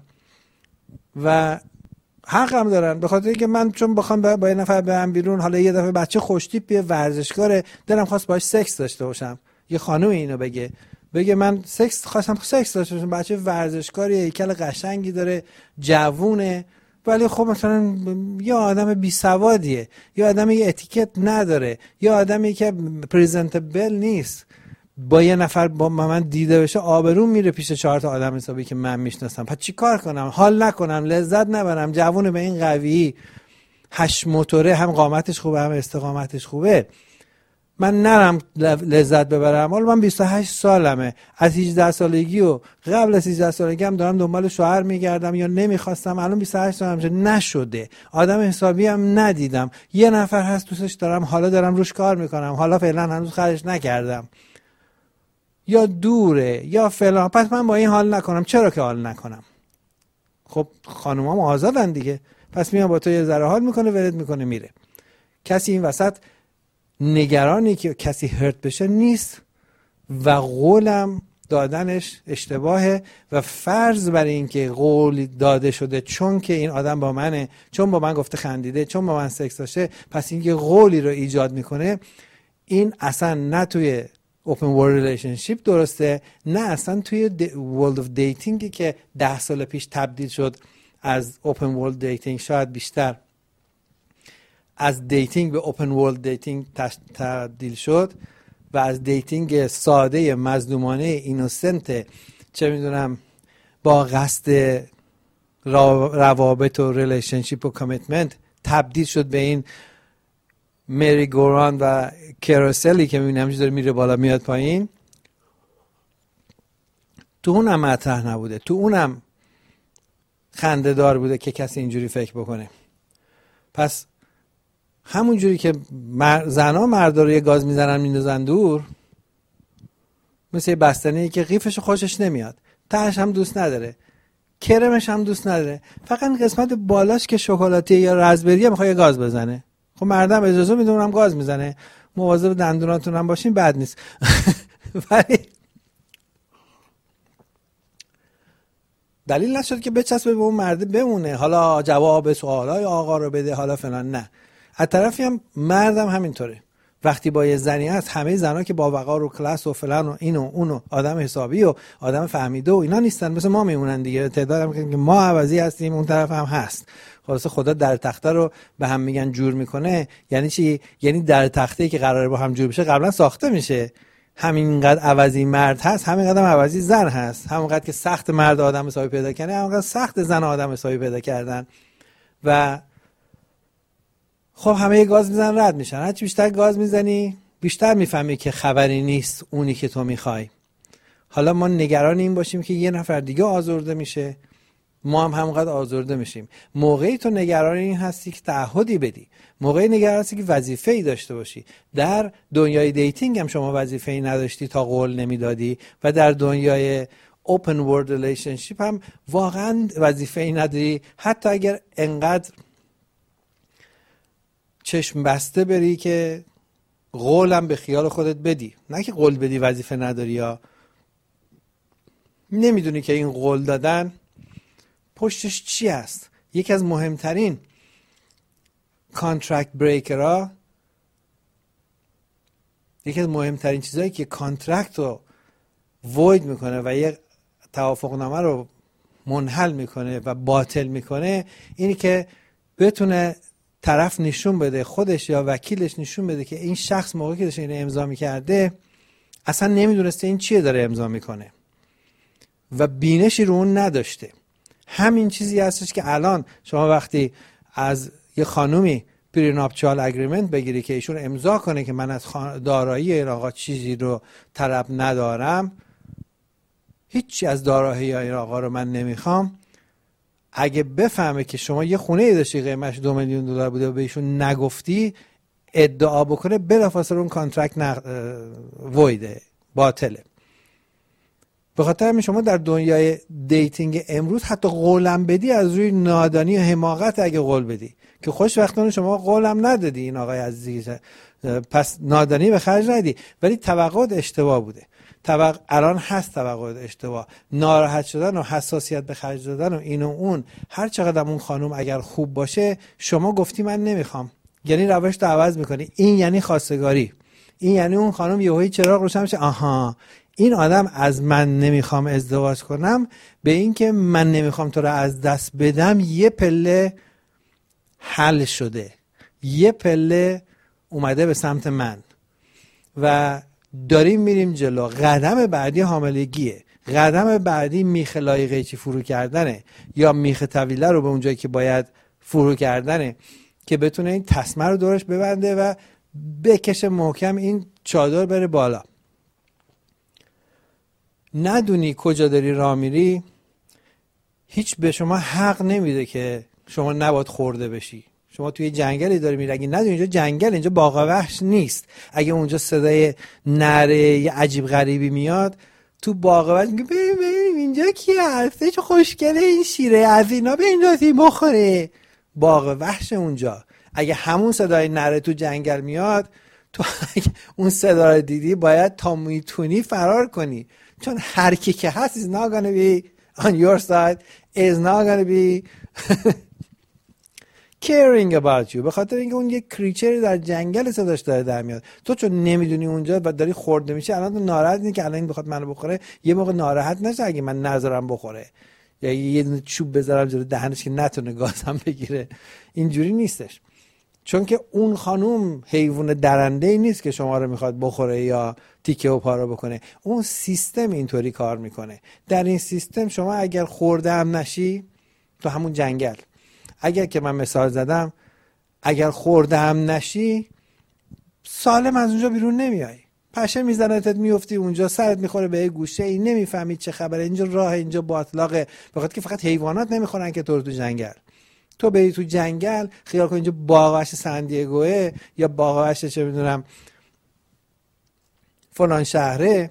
و حق هم دارن، به خاطر اینکه من چون بخوام با یه نفر برم بیرون، حالا یه دفعه بچه خوشتیپ ورزشکاره دلم خواست باهاش سکس داشته باشم، یه خانم اینو بگه من خواستم سکس داشته باشم، بچه ورزشکاری، هیکل قشنگی داره، جوونه، ولی خب مثلا یه آدم بی سوادیه، یه آدم یه اتیکت نداره، یه آدمی که پرزنتبل نیست، با یه نفر با من دیده بشه آبروم میره پیش 4 تا آدم حسابی که من میشناسم. پس چی کار کنم؟ حال نکنم، لذت نبرم؟ جوونه به این قوی 8 موتوره، هم قامتش خوبه هم استقامتش خوبه، من نرم لذت ببرم؟ حالا من 28 سالمه، از 18 سالگی و قبل از 18 سالگی هم دارم دنبال شوهر میگردم یا نمیخواستم، الان 28 سالمه نشده، آدم حسابی هم ندیدم، یه نفر هست دوستش دارم، حالا دارم روش کار میکنم، حالا فعلا هنوز خرج نکردم، یا دوره یا فلان. پس من با این حال نکنم. چرا که حال نکنم؟ خب خانومام آزادن دیگه، پس میام با تو یه ذره حال میکنه، ولد میکنه میره. کسی این وسط نگرانی که کسی هرت بشه نیست و قولم دادنش اشتباهه و فرض بر این که قول داده شده چون که این آدم با منه، چون با من گفته خندیده، چون با من سکس داشته، پس این که قولی رو ایجاد میکنه، این اصلا نه توی open world relationship درسته، نه اصلا توی world of dating که 10 سال پیش تبدیل شد از open world dating، شاید بیشتر از دیتینگ به اوپن ورلد دیتینگ تبدیل شد و از دیتینگ ساده مظلومانه اینوسنت چه میدونم با قصد روابط و ریلیشنشیپ و کامیتمنت تبدیل شد به این مری گوران و کروسلی که میبینیم همینجوری میره بالا میاد پایین. تو اونم مطرح نبوده، تو اونم خنده دار بوده که کسی اینجوری فکر بکنه. پس همون جوری که زنا مردا رو یه گاز میزنن میندازن دور، مثل بستنی که قیفش خوشش نمیاد، تهش هم دوست نداره، کرمش هم دوست نداره، فقط قسمت بالاش که شکلاتی یا رزبریه میخواد یه گاز بزنه. خب مردم اجازه میدونم هم گاز میزنه، مواظب دندوناتون هم باشین، بد نیست. ولی دلیل نشد که بچسبه به اون مرده بمونه، حالا جواب سوالای آقا رو بده، حالا فلان. نه، از طرفی هم مردم همینطوره، وقتی با یه زنی هست، همه زنا که با وقار و کلاس و فلان و اینو اونو آدم حسابی و آدم فهمیده و اینا نیستن، مثل ما میمونن دیگه. تعدادم که ما عوضی هستیم، اون طرف هم هست. خلاص خدا در تخته رو به هم میگن جور میکنه. یعنی چی؟ یعنی در تخته‌ای که قراره با هم جور بشه قبلا ساخته میشه. همینقدر عوضی مرد هست، همینقدر عوضی زن هست. همونقدر که سخت مرد آدم حسابی پیدا کنه، همونقدر سخت زن آدم حسابی پیدا کردن. و خب همه یه گاز میزنن رد میشن. هرچی بیشتر گاز میزنی بیشتر میفهمی که خبری نیست اونی که تو میخوای. حالا ما نگران این باشیم که یه نفر دیگه آزرده میشه، ما هم همونقدر آزرده میشیم. موقعی تو نگران این هستی که تعهدی بدی، موقعی نگران هستی که وظیفه‌ای داشته باشی. در دنیای دیتینگ هم شما وظیفه‌ای نداشتی تا قول نمیدادی، و در دنیای open world relationship هم واقعا وظیفه‌ای نداری، حتی اگر انقدر چشم بسته بری که قولم به خیال خودت بدی. نه که قول بدی وظیفه نداری، یا نمیدونی که این قول دادن پشتش چی است. یکی از مهمترین کانترکت بریکرها، یکی از مهمترین چیزایی که کانترکت رو وید میکنه و یک توافقنامه رو منحل میکنه و باطل میکنه، اینی که بتونه طرف نشون بده، خودش یا وکیلش نشون بده که این شخص موقعی که داشته اینو امضا میکرده اصلا نمیدونسته این چیه داره امضا میکنه و بینشی رو اون نداشته. همین چیزی هستش که الان شما وقتی از یه خانومی پریناپچال اگریمنت بگیری که ایشون امضا کنه که من از دارایی این آقا چیزی رو طلب ندارم، هیچی از دارایی این آقا رو من نمیخوام، اگه بفهمه که شما یه خونه ای داشتی قیمتش $2 میلیون بوده و به ایشون نگفتی، ادعا بکنه بلافاصله اون کانترکت ویده، باطله. به خاطر همین شما در دنیای دیتینگ امروز حتی قولم بدی از روی نادانی و حماقت، اگه قول بدی که خوشبختانه شما قولم ندادی این آقای عزیزی، پس نادانی به خرج ندی، ولی توقعات اشتباه بوده. الان هست توقعات اشتباه، ناراحت شدن و حساسیت به خرج دادن و این و اون. هر چقدر اون خانم اگر خوب باشه شما گفتی من نمیخوام، یعنی روش رو عوض میکنی. این یعنی خواستگاری، این یعنی اون خانم یهویی چراغ روشن میشه، آها این آدم از من نمیخوام ازدواج کنم، به این که من نمیخوام تو رو از دست بدم یه پله حل شده، یه پله اومده به سمت من و داریم میریم جلو. قدم بعدی حاملگیه، قدم بعدی میخ لایقیچی فرو کردنه یا میخ طویله رو به اونجایی که باید فرو کردنه که بتونه این تسمه رو دورش ببنده و بکشه محکم این چادر بره بالا. ندونی کجا داری راه میری، هیچ به شما حق نمیده که شما نباید خورده بشی. شما توی جنگلی داری میری، اگه ندونی اینجا جنگل، اینجا باغ وحش نیست. اگه اونجا صدای نره یه عجیب غریبی میاد تو باغ وحش، میگه بریم اینجا کی هسته، چه خوشگله این شیره از اینا به این بخوره. باغ وحش اونجا. اگه همون صدای نره تو جنگل میاد، تو اون صدا رو دیدی باید تا میتونی فرار کنی، چون هر کی که هست is not gonna be on your side, is not gonna be caring about you. به خاطر اینکه اون یک کریچری در جنگل صداش داره در میاد. تو چون نمیدونی اونجا و داری خورده میشه، الان تو ناراحت نیستی که الان این بخواد منو بخوره، یه موقع ناراحت نشه اگه من نذارم بخوره یا یه دونه چوب بذارم جلوی دهنش که نتونه گازم بگیره. اینجوری نیستش، چون که اون خانوم حیوان درنده‌ای نیست که شما رو میخواد بخوره یا تیکه و پاره بکنه. اون سیستم اینطوری کار میکنه. در این سیستم شما اگر خورده هم نشی تو همون جنگل، اگر که من مثال زدم اگر خورده هم نشی سالم از اونجا بیرون نمیای، پشه میزنتت میفتی اونجا، سرت میخوره به گوشه ای، نمیفهمی چه خبره، اینجا راه، اینجا باطلاقه. بخاطر که فقط حیوانات نمیخورن که تو جنگل. تو بری تو جنگل خیال کن اینجا باغوش سندیگوه یا باغوش چه میدونم فلان شهره،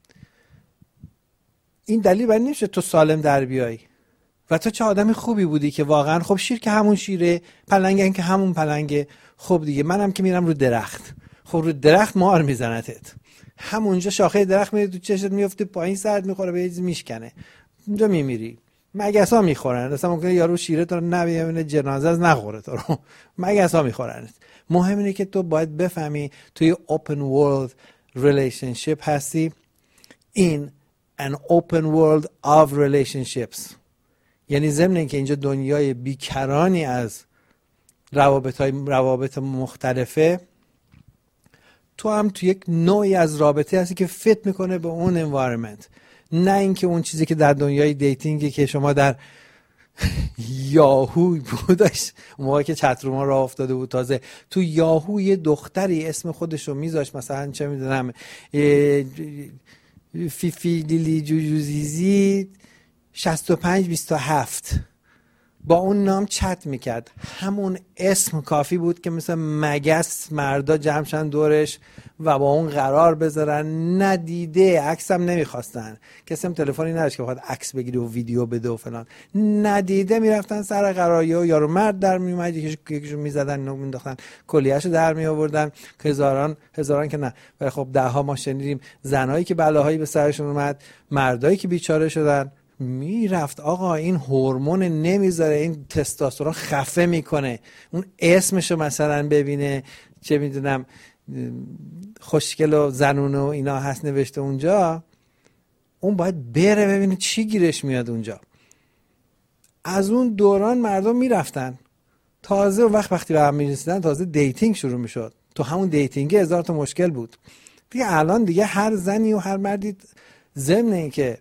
این دلیل بر نمیشه تو سالم در بیایی. و تو چه آدم خوبی بودی که واقعا خب شیر که همون شیره، پلنگن که همون پلنگه، خب دیگه منم که میرم رو درخت، خب رو درخت مار میزنتت، همونجا شاخه درخت میره تو چشت میفته پایین، سرت میخوره به یه چیز میشکنه، اونجا میمیری. مگسا میخورن، مثلا ممکنه یارو شیره تو رو نبینه جنازه از نخوره تو رو، مگسا میخورن. مهم اینه که تو باید بفهمی توی open world relationship هستی، in an open world of relationships. یعنی ضمن اینکه اینجا دنیای بیکرانی از روابط مختلفه، تو هم تو یک نوعی از رابطه هستی که فیت میکنه به اون environment. نه اینکه اون چیزی که در دنیای دیتینگی که شما در یاهو بودش، موقعی که چتروما راه افتاده بود تازه، تو یاهو یه دختری اسم خودشو میذاشت مثلا چه میدونم فیفی لیلی جوجوزیزی 6527 با اون نام چت میکرد. همون اسم کافی بود که مثل مگس مردا جمعشن دورش و با اون قرار بذارن. ندیده، عکس هم نمیخواستن، کسی هم تلفنی نداشت که بخواد عکس بگیره و ویدیو بده و فلان. ندیده میرفتن سر قراری و یارو مرد در میومد، یکیشو میزدن و مینداختن کلیهشو در می آوردن، هزاران که نه، ولی خب ده ها ما شنیدیم زنایی که بلاهایی به سرشون اومد، مردایی که بیچاره شدن. میرفت آقا این هورمون نمیذاره، این تستوسترون خفه میکنه، اون اسمشو مثلا ببینه چه میدونم خوشگل و زنون و اینا هست نوشته اونجا، اون باید بره ببینه چی گیرش میاد اونجا. از اون دوران مردم میرفتن، تازه وقتی به هم میرسیدن تازه دیتینگ شروع میشد. تو همون دیتینگ 1000 تا مشکل بود دیگه. الان دیگه هر زنی و هر مردی ضمن این که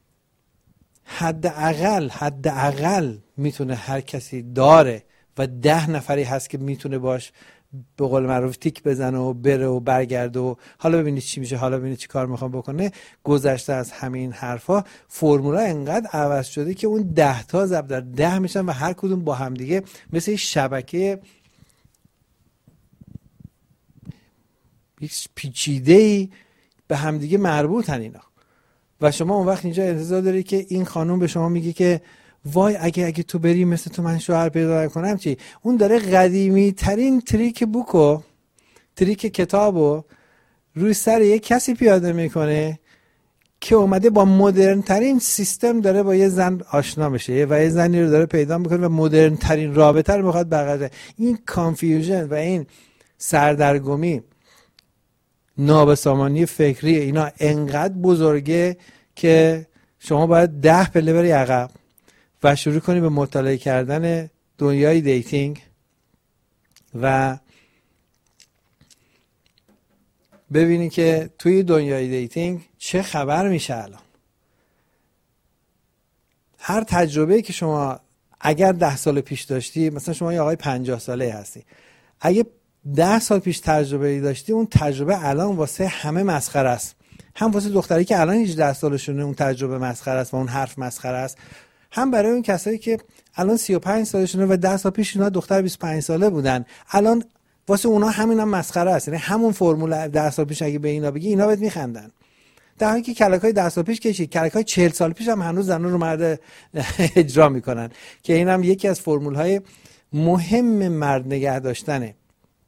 حداقل میتونه هر کسی داره و 10 نفری هست که میتونه باش به قول معروف تیک بزنه و بره و برگرده و حالا ببینید چی میشه، حالا ببینید چی کار میخوام بکنه. گذشته از همین حرفا فرمولا انقدر عوض شده که اون 10 تا ضرب در 10 میشن و هر کدوم با هم دیگه مثل شبکه یک پیچیده‌ای به همدیگه مربوطن اینا. و شما اون وقت اینجا انتظار داری که این خانم به شما میگه که وای اگه تو بری مثل تو من شوهر پیدا کنم چی؟ اون داره قدیمی ترین تریک بوکو، تریک کتابو روی سر یک کسی پیاده میکنه که اومده با مدرن ترین سیستم داره با یه زن آشنا بشه و یه زنی رو داره پیدا میکنه و مدرن ترین رابطه رو میخواد برقرار. این کانفیوژن و این سردرگمی، نابسامانی فکری اینا انقدر بزرگه که شما باید 10 پله بری عقب و شروع کنی به مطالعه کردن دنیای دیتینگ و ببینی که توی دنیای دیتینگ چه خبر میشه الان. هر تجربه‌ای که شما اگر 10 سال پیش داشتی، مثلا شما یه آقای 50 ساله هستی، اگه 10 سال پیش تجربه‌ای داشتی، اون تجربه الان واسه همه مسخره است. هم واسه دختری که الان 18 سالشونه اون تجربه مسخره است و اون حرف مسخره است، هم برای اون کسایی که الان 35 سالشونه و 10 سال پیش اینا دختر 25 ساله بودن، الان واسه اونا همین هم مسخره است. یعنی همون فرمول 10 سال پیش اگه به اینا بگی اینا بهت میخندن، در حالی که کلکای 10 سال پیش کشید، کلکای 40 سال پیش هم هنوز زنان رو مرد اجرا میکنن که اینم یکی از فرمول های مهم مرد نگه داشتنه.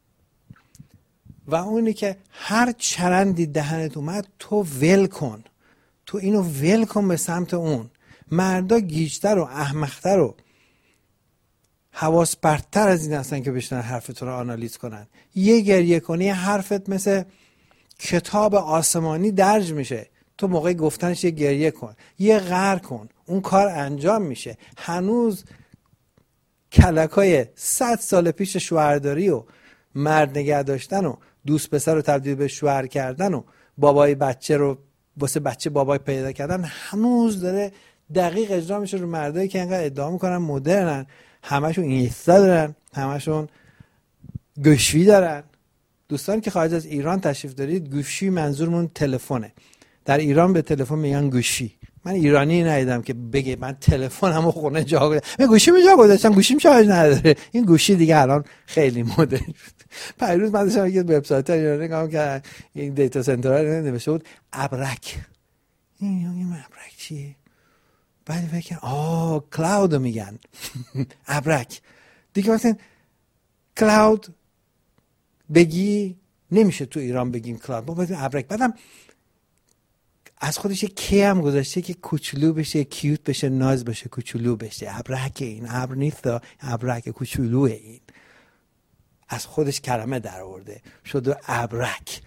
و اونی که هر چرندی دهنت اومد تو ول کن، تو اینو ول کن به سمت اون. مردا گیجتر و احمقتر و حواس پرت‌تر از این هستن که بشنن حرفتو رو آنالیز کنن. یه گریه کنی حرفت مثل کتاب آسمانی درج میشه، تو موقع گفتنش یه گریه کن، یه غر کن، اون کار انجام میشه. هنوز کلکای 100 سال پیش شوهرداری و مرد نگه داشتن و دوست پسر رو تبدیل به شوهر کردن و بابای بچه رو واسه بچه بابای پیدا کردن هنوز داره دقیق اجرا میشه رو مردایی که انقدر ادعا میکنن مدرنن، همشون اینستا دارن، همشون گوشی دارن. دوستان که خارج از ایران تشریف دارید، گوشی منظورمون تلفنه. در ایران به تلفن میگن گوشی. من ایرانی ندیدم که بگه من تلفنمو خونه جا گذاشتم، من گوشیمو جا گذاشتم، گوشیم شارژ نداره. این گوشی دیگه الان خیلی مدرن شد. پیروز من داشتم یه وبسایت ایرانی نگاه که این دیتا سنترها نوشته بود ابرک. این ابرک چیه؟ بعد فکر کلاود میگن ابرک دیگه. مثلا کلاود بگی نمیشه تو ایران بگیم کلاود، ما باید ابرک. بعدم از خودش یه کی هم گذاشته که کوچولو بشه، کیوت بشه، ناز بشه، کوچولو بشه. ابرک این ابر نیست، ابرک کوچولوه. این از خودش کلمه در آورده شد ابرک.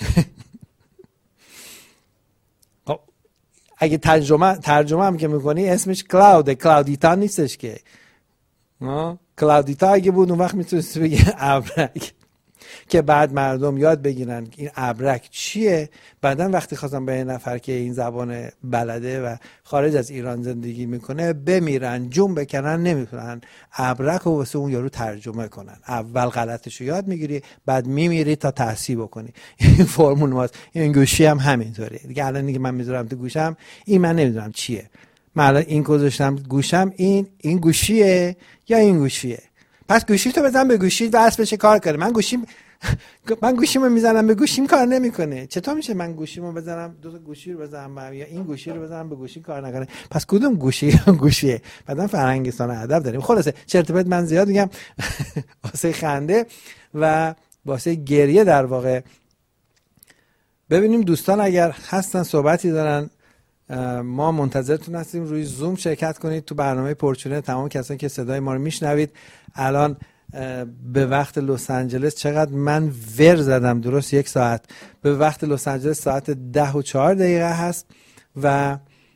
اگه ترجمه هم که میکنی اسمش کلاوده، کلاودیتا نیستش که. کلاودیتا اگه بود اون وقت میتونستی بگی ابرک، که بعد مردم یاد بگیرن این ابرک چیه. بعدن وقتی خواستم به این نفر که این زبان بلده و خارج از ایران زندگی میکنه بمیرن جون بکنن، نمیتونن ابرک رو واسه اون یارو ترجمه کنن. اول غلطشو یاد میگیری، بعد میمیری تا تحصیل بکنی. این فرمول ماست. این گوشی هم همینطوره دیگه. الان دیگه من میذارم تو گوشم، این من نمیدونم چیه. من الان این گذاشتم گوشم، این گوشیه یا این گوشیه. پس گوشی تو بزن به گوشی وصل بشه کار کنه. من گوشیمو میزنم به گوشیم کار نمیکنه. چطور میشه من گوشیمو بزنم، دو تا گوشی رو بزنم یا این گوشی رو بزنم به گوشی کار نکنه؟ پس کدوم گوشیه؟ بعدن فرهنگستان ادب داریم. خلاصه چرت و پرت من زیاد میگم واسه خنده و واسه گریه در واقع. ببینیم دوستان اگر هستن صحبتی دارن، ما منتظرتون هستیم. روی زوم شرکت کنید تو برنامه پرچونه. تمام کسانی که صدای ما رو میشنوید الان به وقت لس آنجلس، چقدر من ور زدم، درست 1 ساعت به وقت لس آنجلس ساعت 10:04 هست و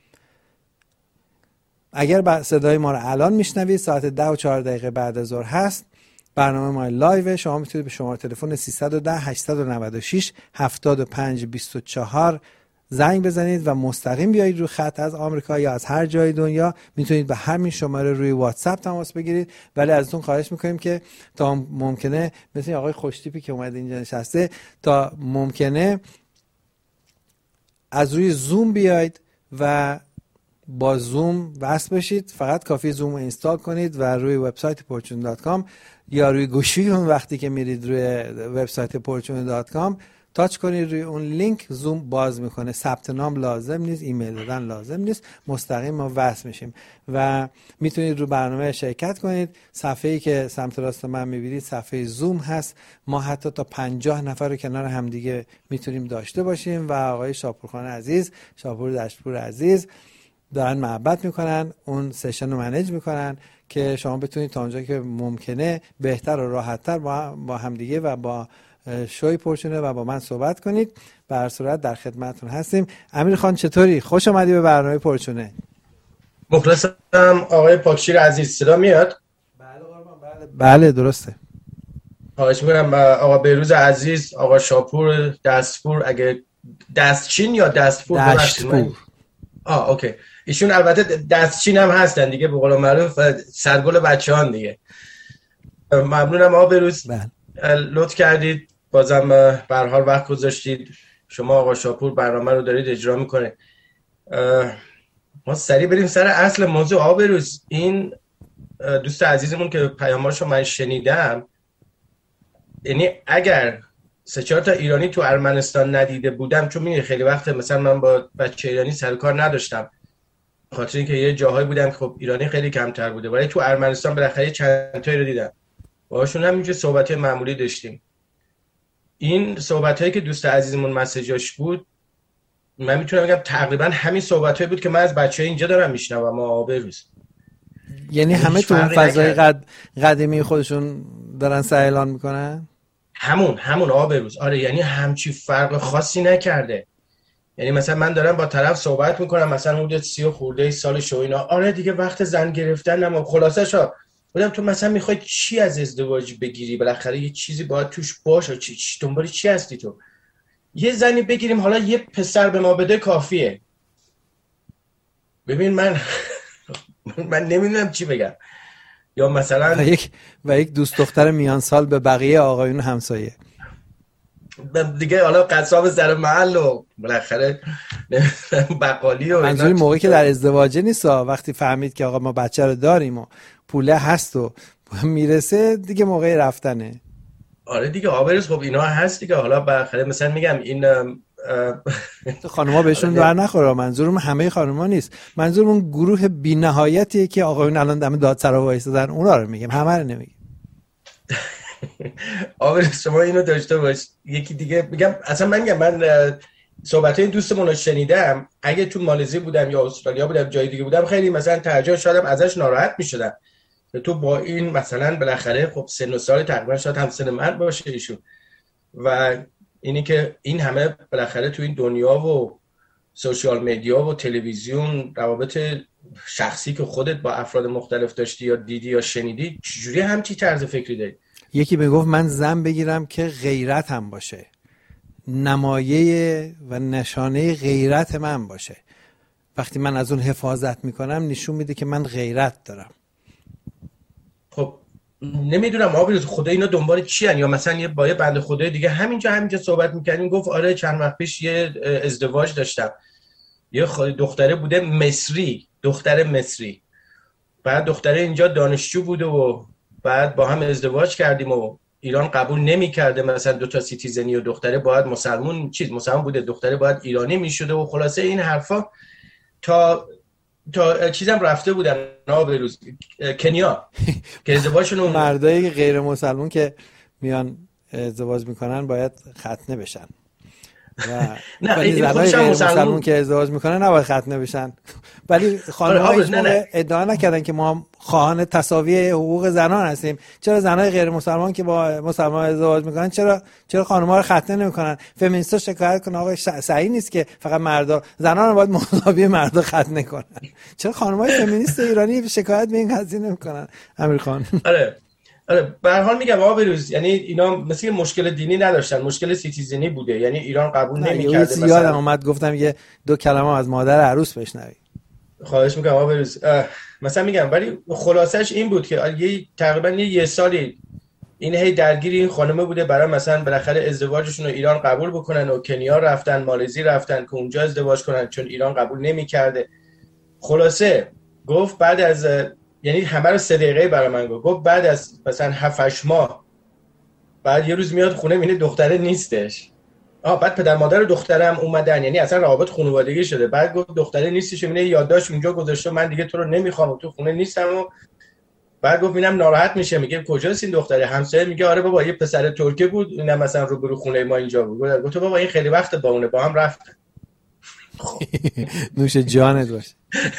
اگر صدای ما رو الان میشنوید ساعت 10:04 بعد از ظهر هست. برنامه ما لایو. شما میتونید به شماره تلفن 310 896 7524 زنگ بزنید و مستقیم بیایید رو خط از آمریکا یا از هر جای دنیا. میتونید به همین شماره روی واتساپ تماس بگیرید. ولی ازتون خواهش میکنیم که تا ممکنه مثل آقای خوشتیپی که اومده اینجا نشسته، تا ممکنه از روی زوم بیایید و با زوم وصل بشید. فقط کافی زوم رو اینستال کنید و روی وبسایت fortune.com یا روی گوشیتون وقتی که میرید روی وبسایت fortune.com تاچ کنید روی اون لینک زوم باز میکنه. ثبت نام لازم نیست، ایمیل دادن لازم نیست، مستقیم ما وصل میشیم و میتونید رو برنامه شرکت کنید. صفحه‌ای که سمت راست من میبینید صفحه زوم هست. ما حتی تا 50 نفر رو کنار همدیگه میتونیم داشته باشیم و آقای شاپورخان عزیز، شاپور دشتپور عزیز دارن محبت میکنن، اون سشن رو منیج میکنن که شما بتونید تا اونجا که ممکنه بهتر و راحتتر با همدیگه و با شوی پرچونه و با من صحبت کنید. به هر صورت در خدمتتون هستیم. امیر خان چطوری؟ خوش آمدی به برنامه پرچونه. مخلصم آقای پاکشیر عزیز. صدا میاد؟ بله درسته. خواهش می‌کنم آقا بهروز عزیز، آقا شاپور دستپور، اگه دستچین یا دستپور؟ دستپور. اوکی. ایشون البته دستچین هم هستن دیگه، به قول معروف سرگل بچه‌هان دیگه. ممنونم آقا بهروز. لطف کردید بازم به هر حال وقت گذاشتید. شما آقا شاپور برنامه رو دارید اجرا میکنه. ما سریع بریم سر اصل موضوع. آقا بهروز، این دوست عزیزمون که پیاماشو من شنیدم، یعنی اگر 3-4 تا ایرانی تو ارمنستان ندیده بودم، چون میگه خیلی وقت مثلا من با بچه ایرانی سر کار نداشتم، خاطر اینکه یه جاهایی بودم که خب ایرانی خیلی کمتر بوده، ولی تو ارمنستان بالاخره چند تایی رو دیدم، باهاشون هم اینجا صحبت معمولی داشتیم. این صحبتایی که دوست عزیزمون مسیجاش بود، من میتونم بگم تقریبا همین صحبتایی بود که من از بچه‌ها اینجا دارم میشنوم. آقا بهروز، یعنی همه تو اون فضای قدیمی خودشون دارن سعی اعلان میکنن؟ همون آقا بهروز. آره، یعنی همچی فرق خاصی نکرده. یعنی مثلا من دارم با طرف صحبت میکنم، مثلا حدود 30 خورده سالش و اینا، آره دیگه وقت زن گرفتن، خلاصش ها بودم تو مثلا میخوای چی از ازدواج بگیری؟ بالاخره یه چیزی باید توش باشه. چی دنبال چی هستی تو؟ یه زنی بگیریم، حالا یه پسر به ما بده کافیه. ببین من نمیدونم چی بگم. یا مثلا و یک دوست دختر میان سال به بقیه آقایون همسایه دیگه، حالا قصاب سر محل و بالاخره بقالی و منظوری موقعی که در ازدواجه نیست، وقتی فهمید که آقا ما بچه رو داریم و پوله هست و میرسه دیگه موقع رفتنه. آره دیگه آبرز، خب اینا هست دیگه. حالا بالاخره مثلا میگم این خانوما بهشون در نخوره. منظورم همه خانوما نیست، منظورم اون گروه بی‌نهایتیه که آقایون الان دم دادسرا وایسادن، اونا رو میگم، همه رو نمیگم. آبرز شما اینو داشته باش. یکی دیگه میگم، اصلا من صحبتای دوستمون رو شنیدم، اگه تو مالزی بودم یا استرالیا بودم جای دیگه بودم، خیلی مثلا توجه شدم ازش ناراحت میشدم. تو با این مثلا بالاخره خب سن و سال تقریبا شاید هم سن من باشه ایشون، و اینی که این همه بالاخره تو این دنیا و سوشال مدیا و تلویزیون روابط شخصی که خودت با افراد مختلف داشتی یا دیدی یا شنیدی، چجوری همچی طرز فکری داری؟ یکی میگفت من زن بگیرم که غیرت هم باشه، نمایه و نشانه غیرت من باشه. وقتی من از اون حفاظت میکنم نشون میده که من غیرت دارم. خب نمیدونم آبروز خدا اینا دنبال چی هن؟ یا مثلا یه با یه بنده خدای دیگه همینجا صحبت میکنیم، گفت آره چند وقت پیش یه ازدواج داشتم، یه دختره بوده دختر مصری، بعد دختره اینجا دانشجو بوده و بعد با هم ازدواج کردیم و ایران قبول نمی‌کرده مثلا 2 تا سیتیزنی، و دختره باید مسلمان بوده، دختره باید ایرانی میشده و خلاصه این حرفا تا چیزم رفته بودن به روز کنیا که ازدواجشون مردای غیر مسلمان که میان ازدواج میکنن باید ختنه بشن ولی زنای غیر مسلمان که ازدواج میکنن نباید ختنه بشن. ولی خانم‌ها هیچ موقع ادعا نکردن که ما خواهان تساوی حقوق زنان هستیم. چرا زنای غیر مسلمان که با مسلمان ازدواج میکنن چرا خانم‌ها رو ختنه نمیکنن؟ فمینیست‌ها شکایت کنن آقا صحیح نیست که فقط مردا، زنان رو باید مساوی مردا ختنه کنن. چرا خانم‌های فمینیست ایرانی شکایت به این قضیه نمیکنن؟ امیر خان آره به هر حال میگم آقا بروز، یعنی اینا مثلا مشکل دینی نداشتن، مشکل سیتیزنی بوده، یعنی ایران قبول نمی‌کرده. مثلا یادم اومد گفتم یه 2 کلمه از مادر عروس بشنوی. خواهش میکنم آقا بروز. مثلا میگم ولی خلاصش این بود که تقریبا یه سالی این هی درگیری این خانمه بوده برای مثلا بالاخره ازدواجشون رو ایران قبول بکنن و کنیا رفتن، مالزی رفتن که اونجا ازدواج کنن چون ایران قبول نمی‌کرده. خلاصه گفت بعد از یعنی همه رو 3 دقیقه برای من گفت بعد از مثلا 7-8 ماه بعد یه روز میاد خونه میبینه دختره نیستش. بعد پدر مادر دخترم اومدن، یعنی اصلا روابط خانوادگی شده. بعد گفت دختره نیستش، میونه یادداشت اونجا گذاشته من دیگه تو رو نمیخوام و تو خونه نیستم. و بعد گفت اینم ناراحت میشه، میگه کجاست این دختره؟ همسایه میگه آره بابا یه پسر ترکیه بود، اینم مثلا روبرو خونه ما اینجا بود. گفت بابا این خیلی وقت با اونه، با هم رفتن. نوش جانت باشه.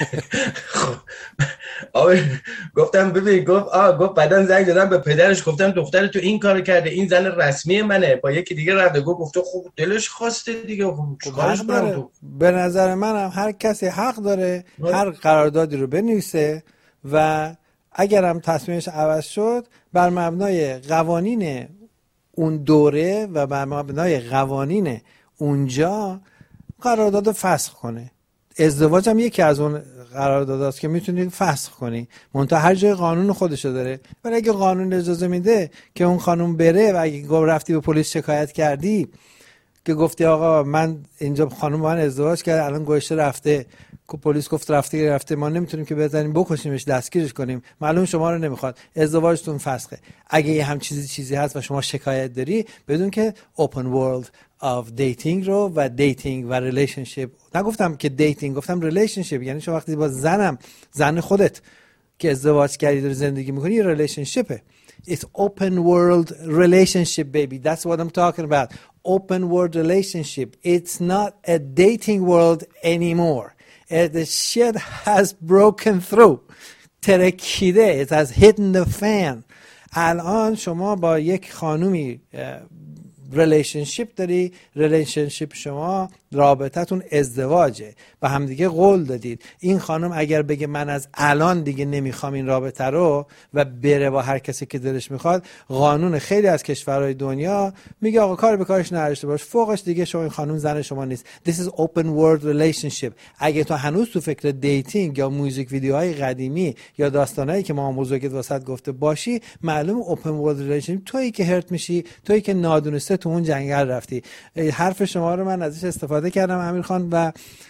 گفتم ببین، گفت بعدن زنگ زدم به پدرش، گفتم دختر تو این کارو کرده، این زن رسمی منه، با یکی دیگه رفته. گفت خب دلش خواسته دیگه، چیکارش کنم؟ تو به نظر منم هر کسی حق داره هر قراردادی رو بنویسه و اگرم تصمیمش عوض شد بر مبنای قوانین اون دوره و بر مبنای قوانین اونجا قرارداد فسخ کنه. ازدواج هم یکی از اون قرارداداست که میتونی فسخ کنی، منتها هر جای قانون خودشو داره. ولی اگه قانون اجازه میده که اون خانم بره و اگه رفتی به پلیس شکایت کردی که گفتی آقا من اینجا خانم با من ازدواج کرد الان گوشته رفته، که پلیس گفت رفته ما نمیتونیم که بزنیم بکشیمش دستگیرش کنیم، معلوم شما رو نمیخواد، ازدواجتون فسخه. اگه یه هم چیزی هست و شما شکایت داری، بدون که open world of dating رو و dating و relationship، نگفتم که dating، گفتم relationship، یعنی شما وقتی با زن خودت که ازدواج کردی داری زندگی میکنی یه relationshipه. It's open world relationship baby, that's what I'm talking about. Open world relationship, it's not a dating world anymore. The shit has broken through. ترکیده. It has hit the fan. الان شما با یک خانومی ریلیشنشیپ داری، ریلیشنشیپ شما رابطتون ازدواجه، به هم دیگه قول دادید. این خانم اگر بگه من از الان دیگه نمیخوام این رابطه رو و بره با هر کسی که دلش میخواد، قانون خیلی از کشورهای دنیا میگه آقا کار به کارش نداشته باش، فوقش دیگه شما این خانم زن شما نیست. This is open world relationship. اگه تو هنوز تو فکر دیتینگ یا موزیک ویدیوهای قدیمی یا داستانایی که ما بزرگت واسط گفته باشی، معلوم open world relationship تویی که هرت میشی، تویی که نادونسته تو اون جنگل رفتی. حرف شما رو من ازش استفاده کردم امیر خان و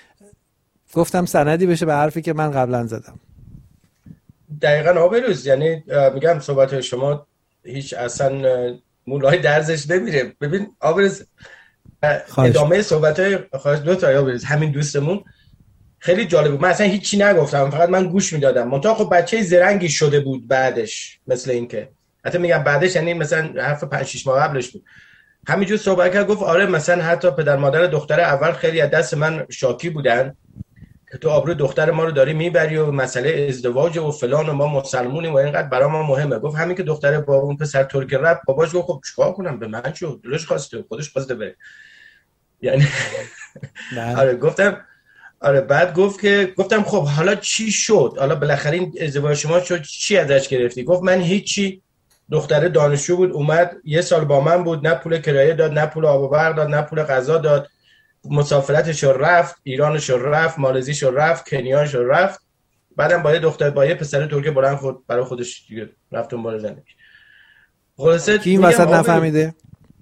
گفتم سندی بشه به حرفی که من قبلا زدم. دقیقاً آبروز، یعنی میگم صحبت شما هیچ اصلا مولای درزش نمیره. ببین آبروز، ادامه صحبت‌های خواهش دو تا آبروز، همین دوستمون خیلی جالب بود. من اصلا هیچی نگفتم، فقط من گوش میدادم. منتها خب بچه زرنگی شده بود بعدش، مثل اینکه حتی میگم بعدش یعنی مثلا حرف 5-6 ماه قبلش بود، همینجور صحبت کرد. گفت آره مثلا حتی پدر مادر دختر اول خیلی از دست من شاکی بودن که تو آبروی دختر ما رو داری میبری و مسئله ازدواج و فلان و ما مسلمونیم و اینقدر برای ما مهمه. گفت همین که دختر با اون پسر ترک رفت، باباش گفت خب چیکار کنم، به من چه، دلش خواسته، خودش خواسته بره. یعنی آره گفتم آره. بعد گفتم خب حالا چی شد، حالا بالاخره این ازدواج شما شد، چی ازش گرفتی؟ گفت من هیچی، دختره دانشجو بود، اومد 1 سال با من بود، نه پول کرایه داد، نه پول آب و برق داد، نه پول غذا داد، مسافرتش رو رفت، ایرانش رو رفت، مالزیش رو رفت، کنیاش رو رفت. بعدم با یه دختر با یه پسر ترک بلند خود برای خودش دیگه رفت اون زندگی. خلاصه کی این وسط نفهمیده؟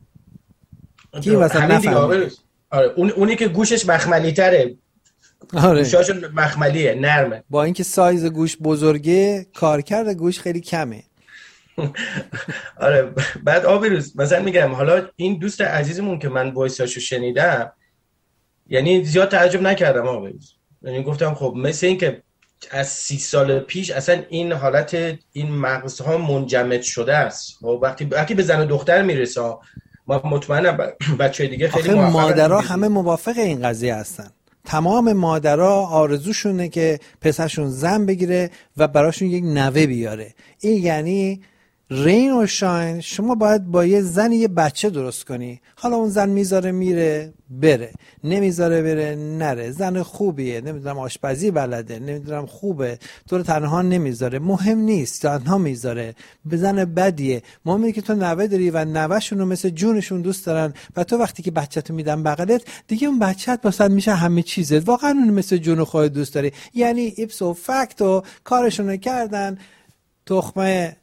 کی این وسط نفهمیده؟ آره اونی که گوشش مخملی تره، آره گوشاشون مخملیه، نرمه، با اینکه سایز گوش بزرگه کارکرد گوش خیلی کمه. آره بعد آبروز مثلا میگم حالا این دوست عزیزمون که من وایساشو شنیدم، یعنی زیاد تعجب نکردم آبروز، یعنی گفتم خب مثل این که از 30 سال پیش اصلا این حالت این مغزها منجمد شده است. وقتی به زن و دختر میرسه، ما مطمئنم بچه دیگه خیلی موفقن. مادرها همه موافق این قضیه هستن. تمام مادرها آرزوشونه که پسرشون زن بگیره و براشون یک نوه بیاره. این یعنی رین و شاین. شما باید با یه زن یه بچه درست کنی. حالا اون زن میذاره میره بره، نمیذاره بره نره، زن خوبیه، نمیدونم آشپزی بلده، نمیدونم خوبه، تو رو تنها نمیذاره، مهم نیست، تنها میذاره، به زن بدیه. مهمه که تو نوه داری و نوهشون رو مثل جونشون دوست دارن و تو وقتی که بچه‌تو میدن بغلت دیگه اون بچه‌ت واسه میشه همه چیزت، واقعا اون مثل جون خودت دوست داری. یعنی ایپسو فاکتو کارشون کردن، تخمه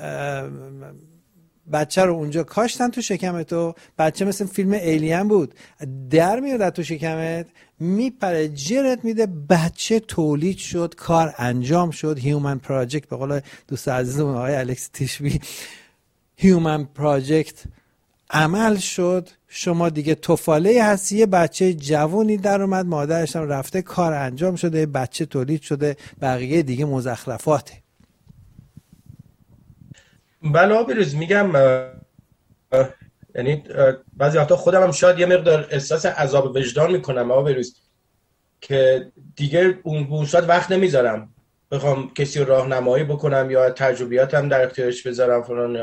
بچه رو اونجا کاشتن تو شکمتو. بچه مثل فیلم ایلین بود، در میاد تو شکمت، میپره جرت میده، بچه تولید شد، کار انجام شد. هیومن پراجکت به قول دوست عزیزم آقای الکس تیشبی، هیومن پراجکت عمل شد، شما دیگه توفاله هستی، یه بچه جوونی در اومد، مادرش هم رفته، کار انجام شده، بچه تولید شده، بقیه دیگه مزخرفاته. بله بروز میگم یعنی بعضی وقتا خودم هم شاید یه مقدار احساس عذاب وجدان میکنم بروز که دیگه اون ساعت وقت نمیذارم بخوام کسی رو راهنمایی بکنم یا تجربیاتم در اختیارش بذارم فلان.